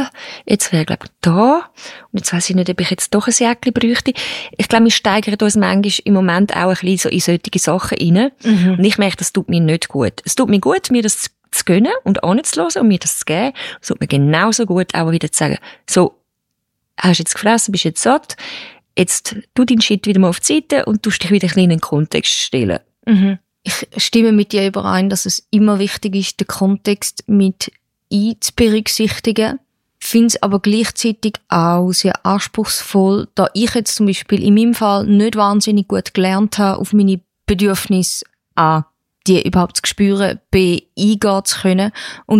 jetzt wäre, glaube ich, da, und jetzt weiss ich nicht, ob ich jetzt doch ein Jäckchen bräuchte. Ich glaube, wir steigern uns manchmal im Moment auch ein bisschen so in solche Sachen rein. Und ich merke, das tut mir nicht gut. Es tut mir gut, mir das zu gönnen und anzuhören und mir das zu geben. Es tut mir genauso gut, auch wieder zu sagen, so, hast du jetzt gefressen, bist jetzt satt, jetzt tu deinen Shit wieder mal auf die Seite und tust dich wieder ein bisschen in den Kontext stellen. Ich stimme mit dir überein, dass es immer wichtig ist, den Kontext mit einzuberücksichtigen. Ich finde es aber gleichzeitig auch sehr anspruchsvoll, da ich jetzt zum Beispiel in meinem Fall nicht wahnsinnig gut gelernt habe, auf meine Bedürfnisse A, die überhaupt zu spüren, B, eingehen zu können und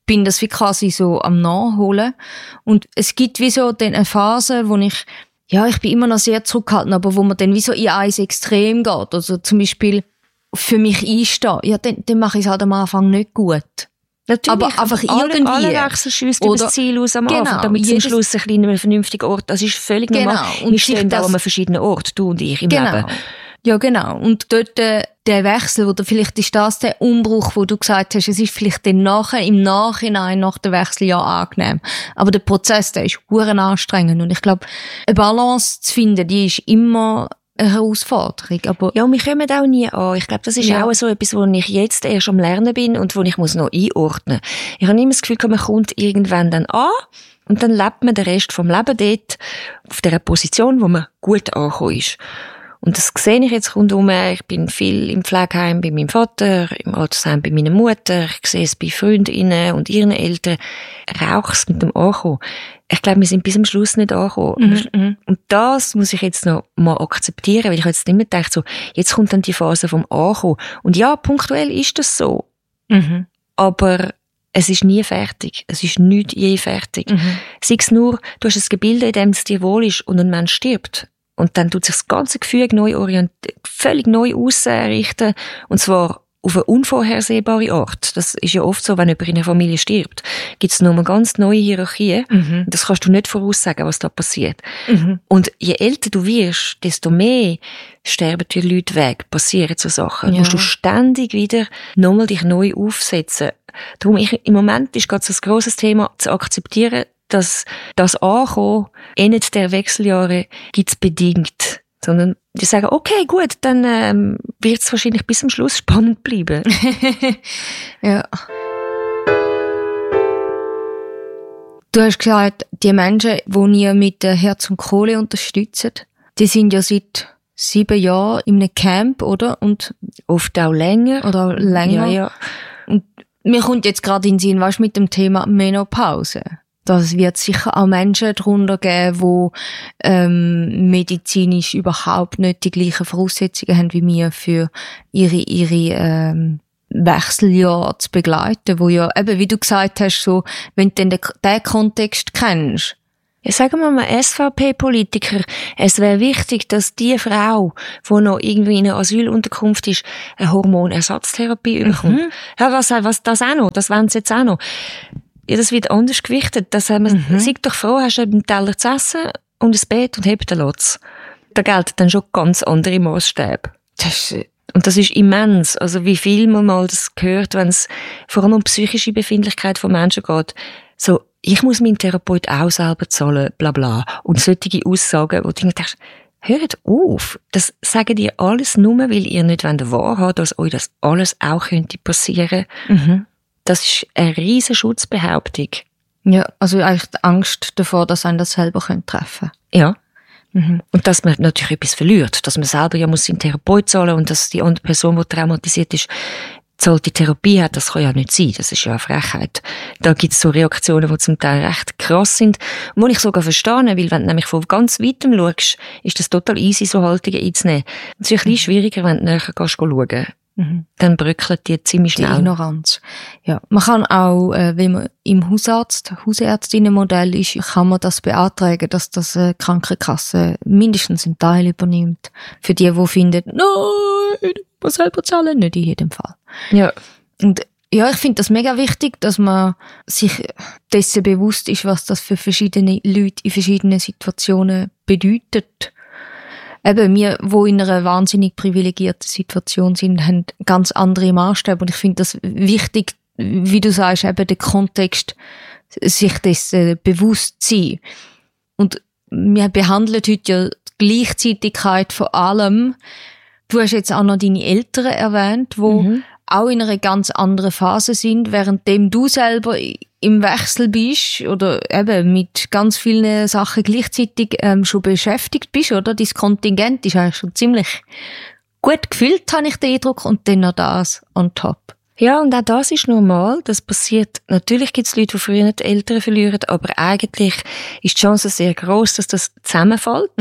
bin das wie quasi so am Nachholen. Und es gibt wie so eine Phase, wo ich bin immer noch sehr zurückhaltend, aber wo man dann wie so in eins Extrem geht. Also zum Beispiel für mich einstehen. Ja, dann mache ich es halt am Anfang nicht gut. Natürlich, aber einfach irgendwie. Alle wechseln schiessen über das Ziel aus am Anfang, damit es am Schluss ein kleiner vernünftiger Ort. Das ist völlig normal. Und wir stehen auch an einem verschiedenen Ort, du und ich im Leben. Ja, genau. Und dort der Wechsel, oder vielleicht ist das der Umbruch, wo du gesagt hast, es ist vielleicht dann im Nachhinein nach dem Wechsel ja angenehm. Aber der Prozess, der ist verdammt anstrengend. Und ich glaube, eine Balance zu finden, die ist immer eine Herausforderung. Aber ja, und wir kommen auch nie an. Ich glaube, das ist auch so etwas, wo ich jetzt erst am Lernen bin und wo ich muss noch einordnen. Ich habe immer das Gefühl, man kommt irgendwann dann an und dann lebt man den Rest vom Leben dort auf der Position, wo man gut angekommen ist. Und das sehe ich jetzt rundherum. Ich bin viel im Pflegeheim bei meinem Vater, im Altersheim bei meiner Mutter. Ich sehe es bei Freundinnen und ihren Eltern. Rauch's mit dem Ankommen. Ich glaube, wir sind bis zum Schluss nicht angekommen. Und das muss ich jetzt noch mal akzeptieren, weil ich jetzt immer denke, so, jetzt kommt dann die Phase vom Ankommen. Und ja, punktuell ist das so. Aber es ist nie fertig. Es ist nicht je fertig. Sei es nur, du hast ein Gebilde, in dem es dir wohl ist und ein Mensch stirbt. Und dann tut sich das ganze Gefüge völlig neu ausrichten. Und zwar auf eine unvorhersehbare Art. Das ist ja oft so, wenn jemand in einer Familie stirbt, gibt es nochmal ganz neue Hierarchien. Und das kannst du nicht voraussagen, was da passiert. Und je älter du wirst, desto mehr sterben die Leute weg, passieren so Sachen. Ja. Musst du ständig wieder nochmal dich neu aufsetzen. Darum, im Moment ist gerade so ein grosses Thema, zu akzeptieren, dass das Ankommen Ende der Wechseljahre gibt's bedingt. Sondern die sagen, okay, gut, dann wird es wahrscheinlich bis zum Schluss spannend bleiben. Ja. Du hast gesagt, die Menschen, die ihr mit Herz und Kohle unterstützt, die sind ja seit 7 Jahren in einem Camp, oder? Und oft auch länger. Oder länger. Ja. Und mir kommt jetzt gerade in den Sinn, weißt, mit dem Thema Menopause. Das wird sicher auch Menschen darunter geben, die medizinisch überhaupt nicht die gleichen Voraussetzungen haben wie wir für ihre Wechseljahre zu begleiten, wo ja eben, wie du gesagt hast, so, wenn du den Kontext kennst. Ja, sagen wir mal, SVP-Politiker, es wäre wichtig, dass die Frau, die noch irgendwie in einer Asylunterkunft ist, eine Hormonersatztherapie bekommt. Ja, was das auch noch? Das wollen sie jetzt auch noch. Ja, das wird anders gewichtet. Das haben wir, sei doch froh, hast du einen Teller zu essen und ein Bett und hebt den Lotz. Da gelten dann schon ganz andere Maßstäbe. Und das ist immens. Also wie viel man mal das hört, wenn es vor allem um psychische Befindlichkeit von Menschen geht. So, ich muss meinen Therapeut auch selber zahlen, bla bla. Und solche Aussagen, wo du denkst, hört auf. Das sagen die alles nur, weil ihr nicht wahrhaben, dass euch das alles auch könnte passieren. Das ist eine riesen Schutzbehauptung. Ja, also eigentlich die Angst davor, dass einen das selber treffen könnte. Ja. Und dass man natürlich etwas verliert. Dass man selber ja muss seinen Therapeut zahlen und dass die andere Person, die traumatisiert ist, zahlt die Therapie hat, das kann ja nicht sein. Das ist ja eine Frechheit. Da gibt es so Reaktionen, die zum Teil recht krass sind. Und die ich sogar verstehe, weil wenn du nämlich von ganz weitem schaust, ist das total easy, so Haltungen einzunehmen. Es ist ein bisschen schwieriger, wenn du näher schauen. Dann bröckelt die ziemlich schnell. Die Ignoranz. Ja. Man kann auch, wenn man im Hausärztinnenmodell ist, kann man das beantragen, dass das Krankenkasse mindestens einen Teil übernimmt. Für die finden, nein, man selber zahlen, nicht in jedem Fall. Ja. Und ja, ich finde das mega wichtig, dass man sich dessen bewusst ist, was das für verschiedene Leute in verschiedenen Situationen bedeutet. Eben, wir, die in einer wahnsinnig privilegierten Situation sind, haben ganz andere Maßstäbe. Und ich finde das wichtig, wie du sagst, eben der Kontext, sich dessen bewusst zu sein. Und wir behandeln heute ja die Gleichzeitigkeit von allem. Du hast jetzt auch noch deine Eltern erwähnt, die auch in einer ganz anderen Phase sind, währenddem du selber im Wechsel bist oder eben mit ganz vielen Sachen gleichzeitig schon beschäftigt bist, oder? Dein Kontingent ist eigentlich schon ziemlich gut gefüllt, habe ich den Eindruck, und dann noch das on top. Ja, und auch das ist normal. Das passiert. Natürlich gibt es Leute, die früher die Eltern verlieren, aber eigentlich ist die Chance sehr gross, dass das zusammenfällt.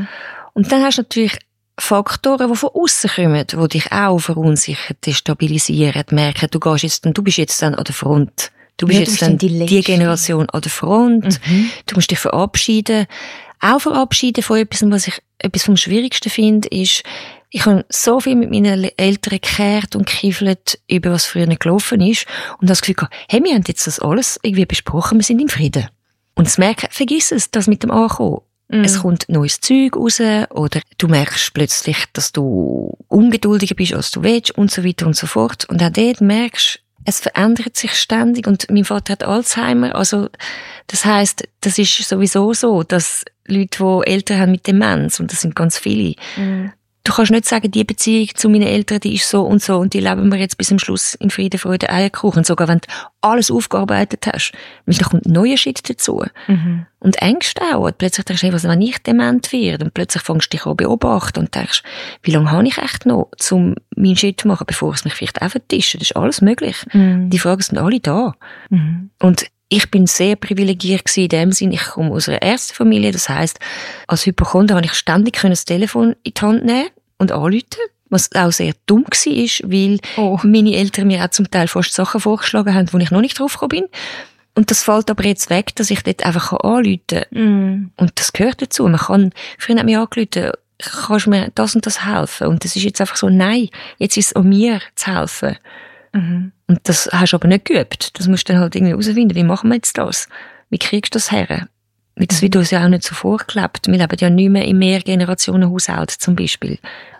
Und dann hast du natürlich Faktoren, die von aussen kommen, die dich auch verunsichern, destabilisieren, merken, du bist jetzt dann an der Front. Du bist jetzt dann die Generation an der Front. Du musst dich verabschieden. Auch verabschieden von etwas, was ich etwas vom Schwierigsten finde, ist, ich habe so viel mit meinen Eltern gekehrt und gekiffelt, über was früher gelaufen ist, und das Gefühl gehabt, hey, wir haben jetzt das alles irgendwie besprochen, wir sind im Frieden. Und das merken, vergiss es, das mit dem Ankommen. Es kommt neues Zeug raus, oder du merkst plötzlich, dass du ungeduldiger bist, als du willst, und so weiter und so fort. Und auch dort merkst, es verändert sich ständig, und mein Vater hat Alzheimer, also das heisst, das ist sowieso so, dass Leute, die Eltern haben mit Demenz, und das sind ganz viele, du kannst nicht sagen, die Beziehung zu meinen Eltern, die ist so, und die leben wir jetzt bis zum Schluss in Frieden, Freude, Eierkuchen, sogar wenn du alles aufgearbeitet hast, weil da kommt neuer Shit dazu. Und Ängste auch, und plötzlich denkst du, was, wenn ich dement werde, und plötzlich fängst du dich an zu beobachten und denkst, wie lange habe ich echt noch, um meinen Shit zu machen, bevor es mich vielleicht auch vertischt? Das ist alles möglich. Die Fragen sind alle da. Und ich bin sehr privilegiert gewesen in dem Sinn, ich komme aus einer Ärztefamilie, das heisst, als Hypochonder habe ich ständig das Telefon in die Hand nehmen und anrufen, was auch sehr dumm war, weil meine Eltern mir auch zum Teil fast Sachen vorgeschlagen haben, wo ich noch nicht drauf gekommen bin. Und das fällt aber jetzt weg, dass ich dort einfach anrufen kann. Und das gehört dazu. Früher hat mich angerufen, kannst du mir das und das helfen? Und das ist jetzt einfach so, nein, jetzt ist es an mir zu helfen. Und das hast du aber nicht geübt. Das musst du dann halt irgendwie herausfinden. Wie machen wir jetzt das? Wie kriegst du das her? Das wird uns ja auch nicht so vorgelebt. Wir leben ja nicht mehr in Mehrgenerationenhaushalt zum Beispiel.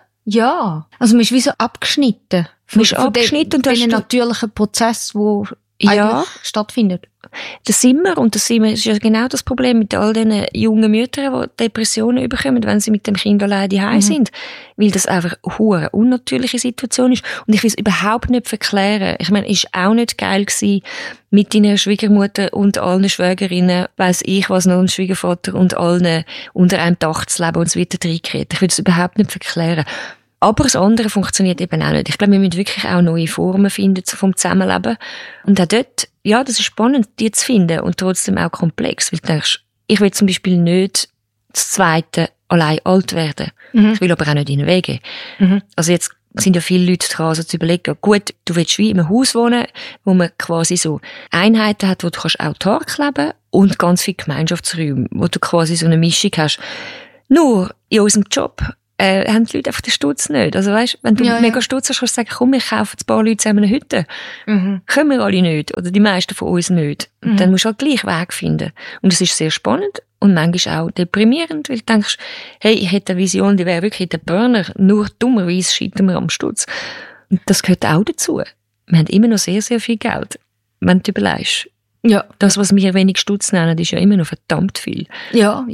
Ja, also man ist wie so abgeschnitten. Man ist abgeschnitten und das ist ein natürlicher Prozess, der eigentlich stattfindet. Das ist ja genau das Problem mit all diesen jungen Müttern, die Depressionen bekommen, wenn sie mit dem Kind allein daheim sind. Weil das einfach eine hure unnatürliche Situation ist. Und ich will es überhaupt nicht verklären. Ich meine, es war auch nicht geil gewesen, mit deiner Schwiegermutter und allen Schwägerinnen, weiss ich was noch, und Schwiegervater und allen unter einem Dach zu leben und so weiter reingeredet. Ich will es überhaupt nicht verklären. Aber das andere funktioniert eben auch nicht. Ich glaube, wir müssen wirklich auch neue Formen finden vom Zusammenleben. Und auch dort, ja, das ist spannend, die zu finden und trotzdem auch komplex. Weil du denkst, ich will zum Beispiel nicht das Zweite allein alt werden. Ich will aber auch nicht in den Weg gehen. Also jetzt sind ja viele Leute dran, also zu überlegen, gut, du willst wie in einem Haus wohnen, wo man quasi so Einheiten hat, wo du kannst autark leben und ganz viele Gemeinschaftsräume, wo du quasi so eine Mischung hast. Nur in unserem Job haben die Leute einfach den Stutz nicht. Also weißt, wenn du mega Stutz hast, kannst du sagen, komm, ich kaufe ein paar Leute zusammen eine Hütte. Können wir alle nicht. Oder die meisten von uns nicht. Und dann musst du halt gleich Weg finden. Und es ist sehr spannend und manchmal auch deprimierend, weil du denkst, hey, ich hätte eine Vision, die wäre wirklich der Burner. Nur dummerweise scheitern wir am Stutz. Und das gehört auch dazu. Wir haben immer noch sehr, sehr viel Geld. Wenn du überlegst. Ja. Das, was wir wenig Stutz nennen, ist ja immer noch verdammt viel. Ja.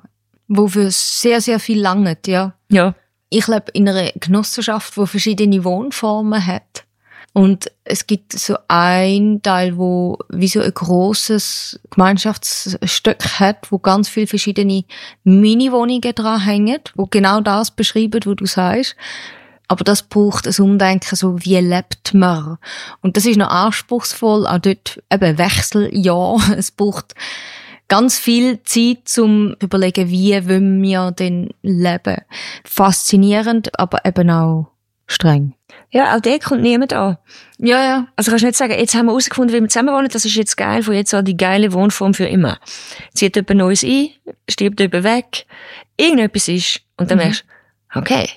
Wofür sehr, sehr viel langt, ja. Ja. Ich lebe in einer Genossenschaft, die verschiedene Wohnformen hat. Und es gibt so einen Teil, wo wie so ein grosses Gemeinschaftsstück hat, wo ganz viele verschiedene Mini-Wohnungen dran hängen, wo genau das beschreiben, was du sagst. Aber das braucht ein Umdenken, so wie lebt man. Und das ist noch anspruchsvoll, auch dort eben Wechseljahr. Es braucht ganz viel Zeit zum überlegen, wie wollen wir denn leben. Faszinierend, aber eben auch streng. Ja, auch der kommt niemand an. Ja. Also kannst du nicht sagen, jetzt haben wir herausgefunden, wie wir zusammen wohnen, das ist jetzt geil, von jetzt an die geile Wohnform für immer. Zieht jemand Neues ein, stirbt jemand weg, irgendetwas ist, und dann merkst du, okay,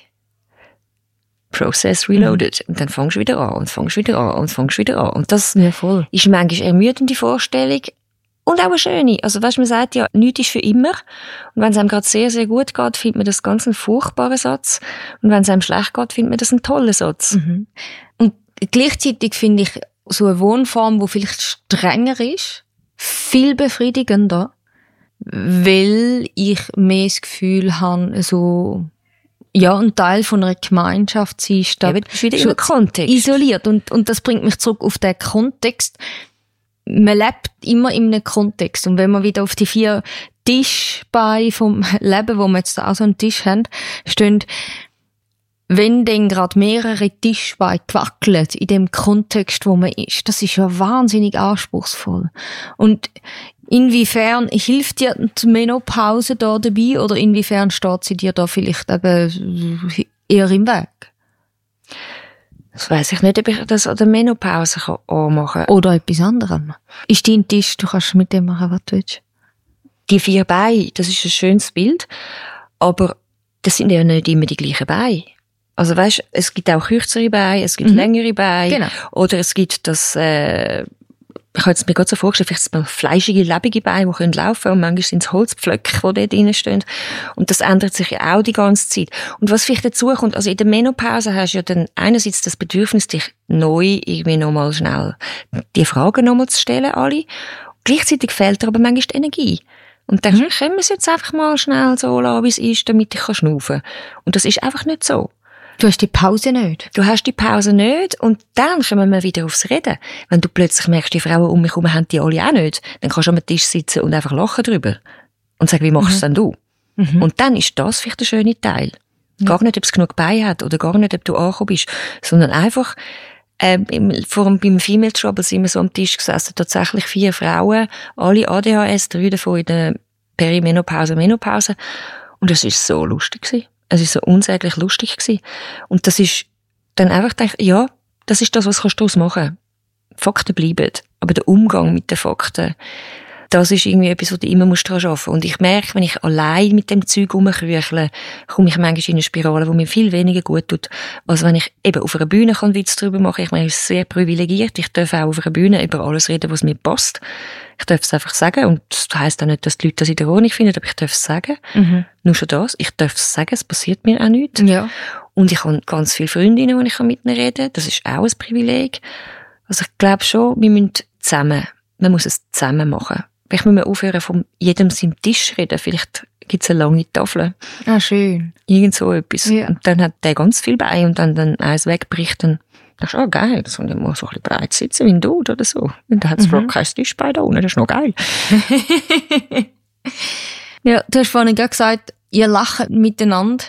Process reloaded. Und dann fängst du wieder an, und fängst wieder an, und fängst wieder an. Und das ist manchmal ermüdende Vorstellung. Und auch eine schöne. Also weißt, man sagt ja, nichts ist für immer. Und wenn es einem gerade sehr, sehr gut geht, findet man das ganz einen furchtbaren Satz. Und wenn es einem schlecht geht, findet man das einen tollen Satz. Und gleichzeitig finde ich so eine Wohnform, die vielleicht strenger ist, viel befriedigender, weil ich mehr das Gefühl habe, so, ja, ein Teil von einer Gemeinschaft zu sein, statt wieder Kontext. Isoliert. Und das bringt mich zurück auf den Kontext. Man lebt immer in einem Kontext. Und wenn wir wieder auf die 4 Tischbeine vom Leben, wo wir jetzt da auch so einen Tisch haben, stehen, wenn dann gerade mehrere Tischbeine wackeln in dem Kontext, wo man ist, das ist ja wahnsinnig anspruchsvoll. Und inwiefern hilft dir die Menopause da dabei oder inwiefern steht sie dir da vielleicht eben eher im Weg? Das weiss ich nicht, ob ich das an der Menopause anmachen kann. Oder etwas anderes. Ist dein Tisch, du kannst mit dem machen, was du willst. Die 4 Beine, das ist ein schönes Bild, aber das sind ja nicht immer die gleichen Beine. Also weisst, es gibt auch kürzere Beine, es gibt längere Beine. Genau. Oder es gibt das, ich habe es mir gerade so vorgestellt, vielleicht fleischige, lebendige Beine, die laufen können, und manchmal sind es Holzpflöcke, die dort drin stehen. Und das ändert sich ja auch die ganze Zeit. Und was vielleicht dazu kommt, also in der Menopause hast du ja dann einerseits das Bedürfnis, dich neu irgendwie nochmal schnell die Fragen nochmal zu stellen, alle. Gleichzeitig fehlt dir aber manchmal die Energie. Und dann können wir es jetzt einfach mal schnell so lassen, wie es ist, damit ich schnaufen kann. Und das ist einfach nicht so. Du hast die Pause nicht. Du hast die Pause nicht und dann kommen wir wieder aufs Reden. Wenn du plötzlich merkst, die Frauen um mich herum haben die alle auch nicht, dann kannst du am Tisch sitzen und einfach lachen drüber. Und sagen, wie machst du es denn du? Und dann ist das vielleicht der schöne Teil. Gar nicht, ob es genug Beine hat oder gar nicht, ob du angekommen bist, sondern einfach, beim Female Trouble sind wir so am Tisch gesessen, tatsächlich 4 Frauen, alle ADHS, 3 davon in der Perimenopause, Menopause. Und es ist so lustig gewesen. Es ist so unsäglich lustig gewesen. Und das ist dann einfach gedacht, ja, das ist das, was kannst du daraus machen. Fakten bleiben. Aber der Umgang mit den Fakten, das ist irgendwie etwas, wo du immer daran arbeiten musst. Und ich merke, wenn ich allein mit dem Zeug rumkrüchle, komme ich manchmal in eine Spirale, die mir viel weniger gut tut, als wenn ich eben auf einer Bühne einen Witz drüber mache. Ich meine, ich bin sehr privilegiert. Ich darf auch auf einer Bühne über alles reden, was mir passt. Ich darf es einfach sagen. Und das heisst auch nicht, dass die Leute das in der Ordnung finden, aber ich darf es sagen. Nur schon das. Ich darf es sagen, es passiert mir auch nichts. Ja. Und ich habe ganz viele Freundinnen, die ich mit ihnen reden kann. Das ist auch ein Privileg. Also ich glaube schon, wir müssen zusammen, man muss es zusammen machen. Vielleicht müssen wir aufhören, von jedem seinem Tisch reden. Vielleicht gibt es eine lange Tafel. Ah, schön. Irgend so etwas. Ja. Und dann hat der ganz viel bei und dann eins wegbricht, dann denkst du, geil, das soll ich mal so ein bisschen breit sitzen wie ein Dude oder so. Und dann hat es kein Tisch bei da unten, das ist noch geil. Ja, du hast vorhin gerade gesagt, ihr lacht miteinander.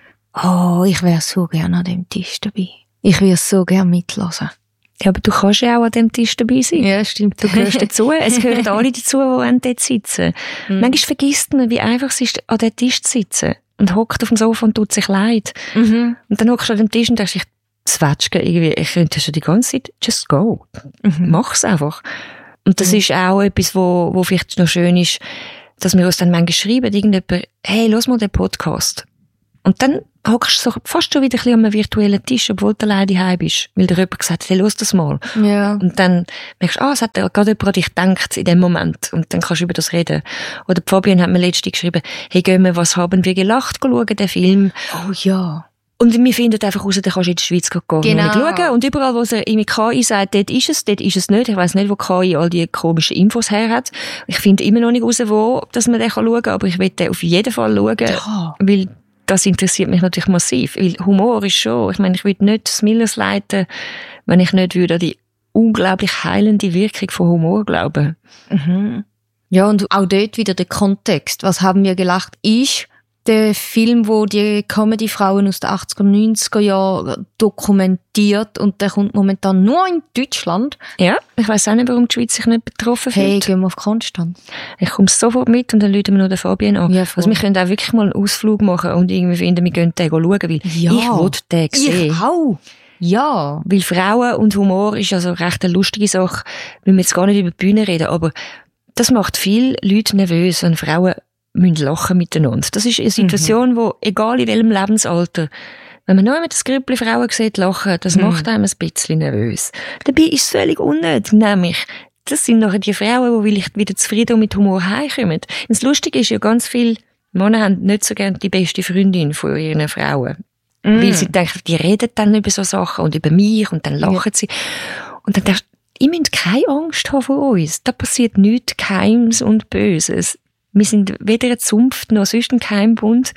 Oh, ich wäre so gerne an dem Tisch dabei. Ich würde so gerne mitlassen. Ja, aber du kannst ja auch an dem Tisch dabei sein. Ja, stimmt. Du gehörst dazu. Es gehören alle dazu, die dort sitzen. Manchmal vergisst man, wie einfach es ist, an diesem Tisch zu sitzen. Und hockt auf dem Sofa und tut sich leid. Und dann hockst du an dem Tisch und denkst, ich zwetschge irgendwie. Ich könnte schon die ganze Zeit, just go. Mach's einfach. Und das ist auch etwas, wo vielleicht noch schön ist, dass wir uns dann manchmal schreiben, irgendjemand, hey, los mal den Podcast. Und dann hockst du so fast schon wieder ein bisschen an einem virtuellen Tisch, obwohl du alleine daheim bist. Weil dir jemand gesagt hat, hey, los das mal. Ja. Und dann merkst du, es hat gerade jemand an dich gedacht in dem Moment. Und dann kannst du über das reden. Oder Fabian hat mir letztens geschrieben, hey, gehen wir, was haben wir gelacht, schauen, den Film. Oh ja. Und wir finden einfach raus, da kannst du in der Schweiz gehen Genau. schauen. Und überall, wo es irgendwie KI sagt, dort ist es nicht. Ich weiss nicht, wo KI all die komischen Infos her hat. Ich finde immer noch nicht raus, dass man den schauen kann, aber ich will den auf jeden Fall schauen. Ja. Weil das interessiert mich natürlich massiv. Weil Humor ist schon, ich meine, ich würde nicht das Millers leiten, wenn ich nicht würde an die unglaublich heilende Wirkung von Humor glauben. Ja, und auch dort wieder der Kontext. Was haben wir gelacht? Der Film, wo die Comedy-Frauen aus den 80er und 90er Jahren dokumentiert und der kommt momentan nur in Deutschland. Ja, ich weiss auch nicht, warum die Schweiz sich nicht betroffen Hey, fühlt. gehen wir auf Konstanz. Ich komme sofort mit und dann rufen wir noch den Fabian an. Ja, voll. Also wir können auch wirklich mal einen Ausflug machen und irgendwie finden, wir gehen den schauen, weil Ja. ich will den sehen. Ich auch. Ja. Weil Frauen und Humor ist also recht eine lustige Sache. Wir müssen jetzt gar nicht über die Bühne reden, aber das macht viele Leute nervös, wenn Frauen müssen lachen miteinander. Das ist eine Situation, wo, egal in welchem Lebensalter, wenn man nur mit das Grüppli Frauen sieht, lachen, das macht einem ein bisschen nervös. Dabei ist es völlig unnötig, nämlich, das sind nachher die Frauen, die vielleicht wieder zufrieden und mit Humor heimkommen. Und das Lustige ist ja, ganz viele Männer haben nicht so gerne die beste Freundin von ihren Frauen. Weil sie denken, die reden dann über so Sachen und über mich und dann lachen sie. Und dann denkst du, ihr müsst keine Angst haben vor uns. Da passiert nichts Geheimes und Böses. Wir sind weder ein Zunft noch sonst ein Geheimbund,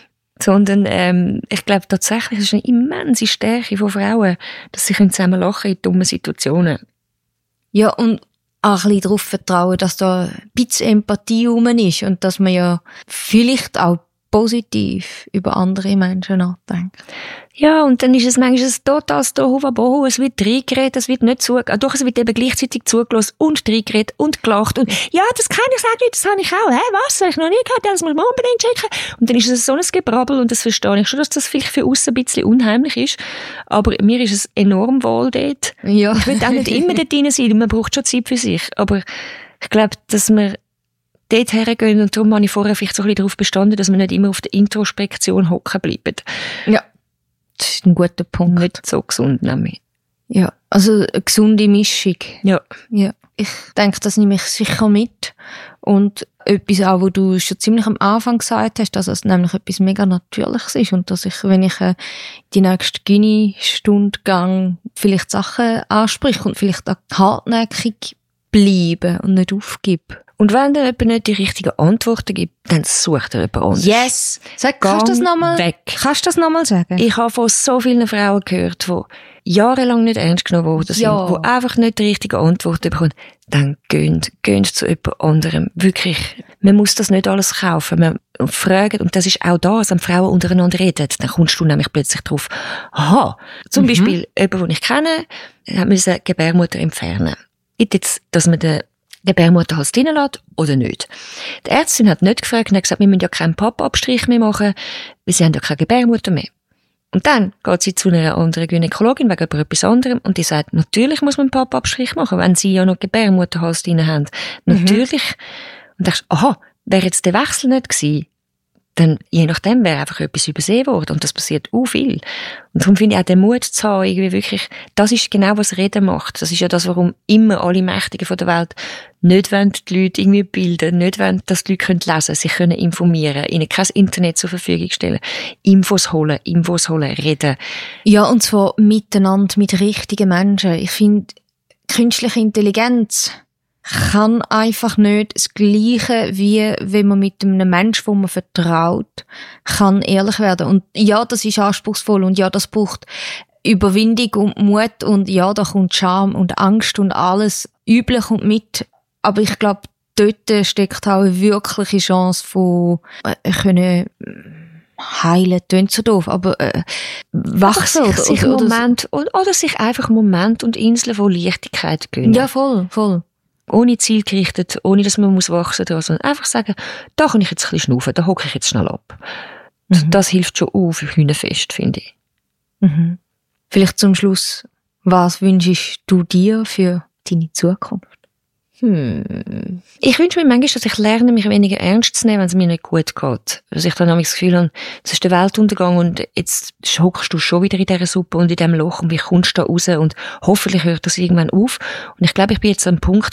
sondern ich glaube tatsächlich, es ist eine immense Stärke von Frauen, dass sie zusammen lachen in dummen Situationen. Ja, und auch ein bisschen darauf vertrauen, dass da ein bisschen Empathie rum ist und dass man ja vielleicht auch positiv über andere Menschen nachdenkt. Ja, und dann ist es manchmal ein totales Tohuwabohu, es wird reingeredet, es wird nicht zugelassen. Doch, es wird eben gleichzeitig zugelassen und reingeredet und gelacht. Und ja, das kann ich sagen, das habe ich auch. Hä, was? Das habe ich noch nie gehört, das muss man unbedingt checken. Und dann ist es so ein Gebrabbel und das verstehe ich schon, dass das vielleicht für aussen ein bisschen unheimlich ist. Aber mir ist es enorm wohl dort. Ja. Ich will auch nicht immer dort rein sein, man braucht schon Zeit für sich. Aber ich glaube, dass wir dort hergehen und darum habe ich vorher vielleicht so ein bisschen darauf bestanden, dass wir nicht immer auf der Introspektion hocken bleiben. Ja. Das ist ein guter Punkt. Nicht so gesund, nämlich. Ja, also eine gesunde Mischung. Ja. Ja. Ich denke, das nehme ich sicher mit. Und etwas auch, wo du schon ziemlich am Anfang gesagt hast, dass es nämlich etwas mega Natürliches ist und dass ich, wenn ich die nächste Gyni-Stunde gehe, vielleicht Sachen anspreche und vielleicht auch hartnäckig bleibe und nicht aufgebe. Und wenn dir jemand nicht die richtigen Antworten gibt, dann sucht er jemand anderes. Yes! Kannst du das nochmal sagen? Ich habe von so vielen Frauen gehört, die jahrelang nicht ernst genommen worden sind, die einfach nicht die richtigen Antworten bekommen. Dann gehen zu jemand anderem. Wirklich. Man muss das nicht alles kaufen. Man fragt, und das ist auch das, wenn Frauen untereinander reden, dann kommst du nämlich plötzlich drauf. Aha. Zum Beispiel, jemand, den ich kenne, hat müssen Gebärmutter entfernen. Gibt jetzt, dass man den Gebärmutterhals drinnen lässt oder nicht. Die Ärztin hat nicht gefragt und hat gesagt, wir müssen ja keinen Pappabstrich mehr machen, weil sie haben ja keine Gebärmutter mehr. Und dann geht sie zu einer anderen Gynäkologin wegen etwas anderem und die sagt, natürlich muss man einen Pappabstrich machen, wenn sie ja noch Gebärmutterhals drin haben. Natürlich. Und denkst, aha, wäre jetzt der Wechsel nicht gewesen, dann je nachdem wäre einfach etwas übersehen worden und das passiert auch viel. Und darum finde ich auch den Mut zu haben, irgendwie wirklich, das ist genau, was Reden macht. Das ist ja das, warum immer alle Mächtigen von der Welt nicht wollen die Leute irgendwie bilden, nicht wollen, dass die Leute lesen können, sich können informieren, ihnen kein Internet zur Verfügung stellen, Infos holen, reden. Ja, und zwar miteinander, mit richtigen Menschen. Ich finde, künstliche Intelligenz kann einfach nicht das Gleiche, wie wenn man mit einem Menschen, wo man vertraut, kann ehrlich werden. Und ja, das ist anspruchsvoll und ja, das braucht Überwindung und Mut und ja, da kommt Scham und Angst und alles Üble kommt mit. Aber ich glaube, dort steckt auch eine wirkliche Chance von können heilen, klingt so doof, aber wachsen oder sich einfach Moment und Inseln von Leichtigkeit gönnen. Ja, voll. Ohne zielgerichtet, ohne dass man muss wachsen muss, sondern einfach sagen, da kann ich jetzt ein bisschen schnaufen, da hocke ich jetzt schnell ab. Das hilft schon auch für Hühnerfest, finde ich. Vielleicht zum Schluss, was wünschst du dir für deine Zukunft? Ich wünsche mir manchmal, dass ich lerne, mich weniger ernst zu nehmen, wenn es mir nicht gut geht. Also ich dann habe das Gefühl, es ist der Weltuntergang und jetzt hockst du schon wieder in dieser Suppe und in diesem Loch und wie kommst du da raus und hoffentlich hört das irgendwann auf. Und ich glaube, ich bin jetzt an einem Punkt,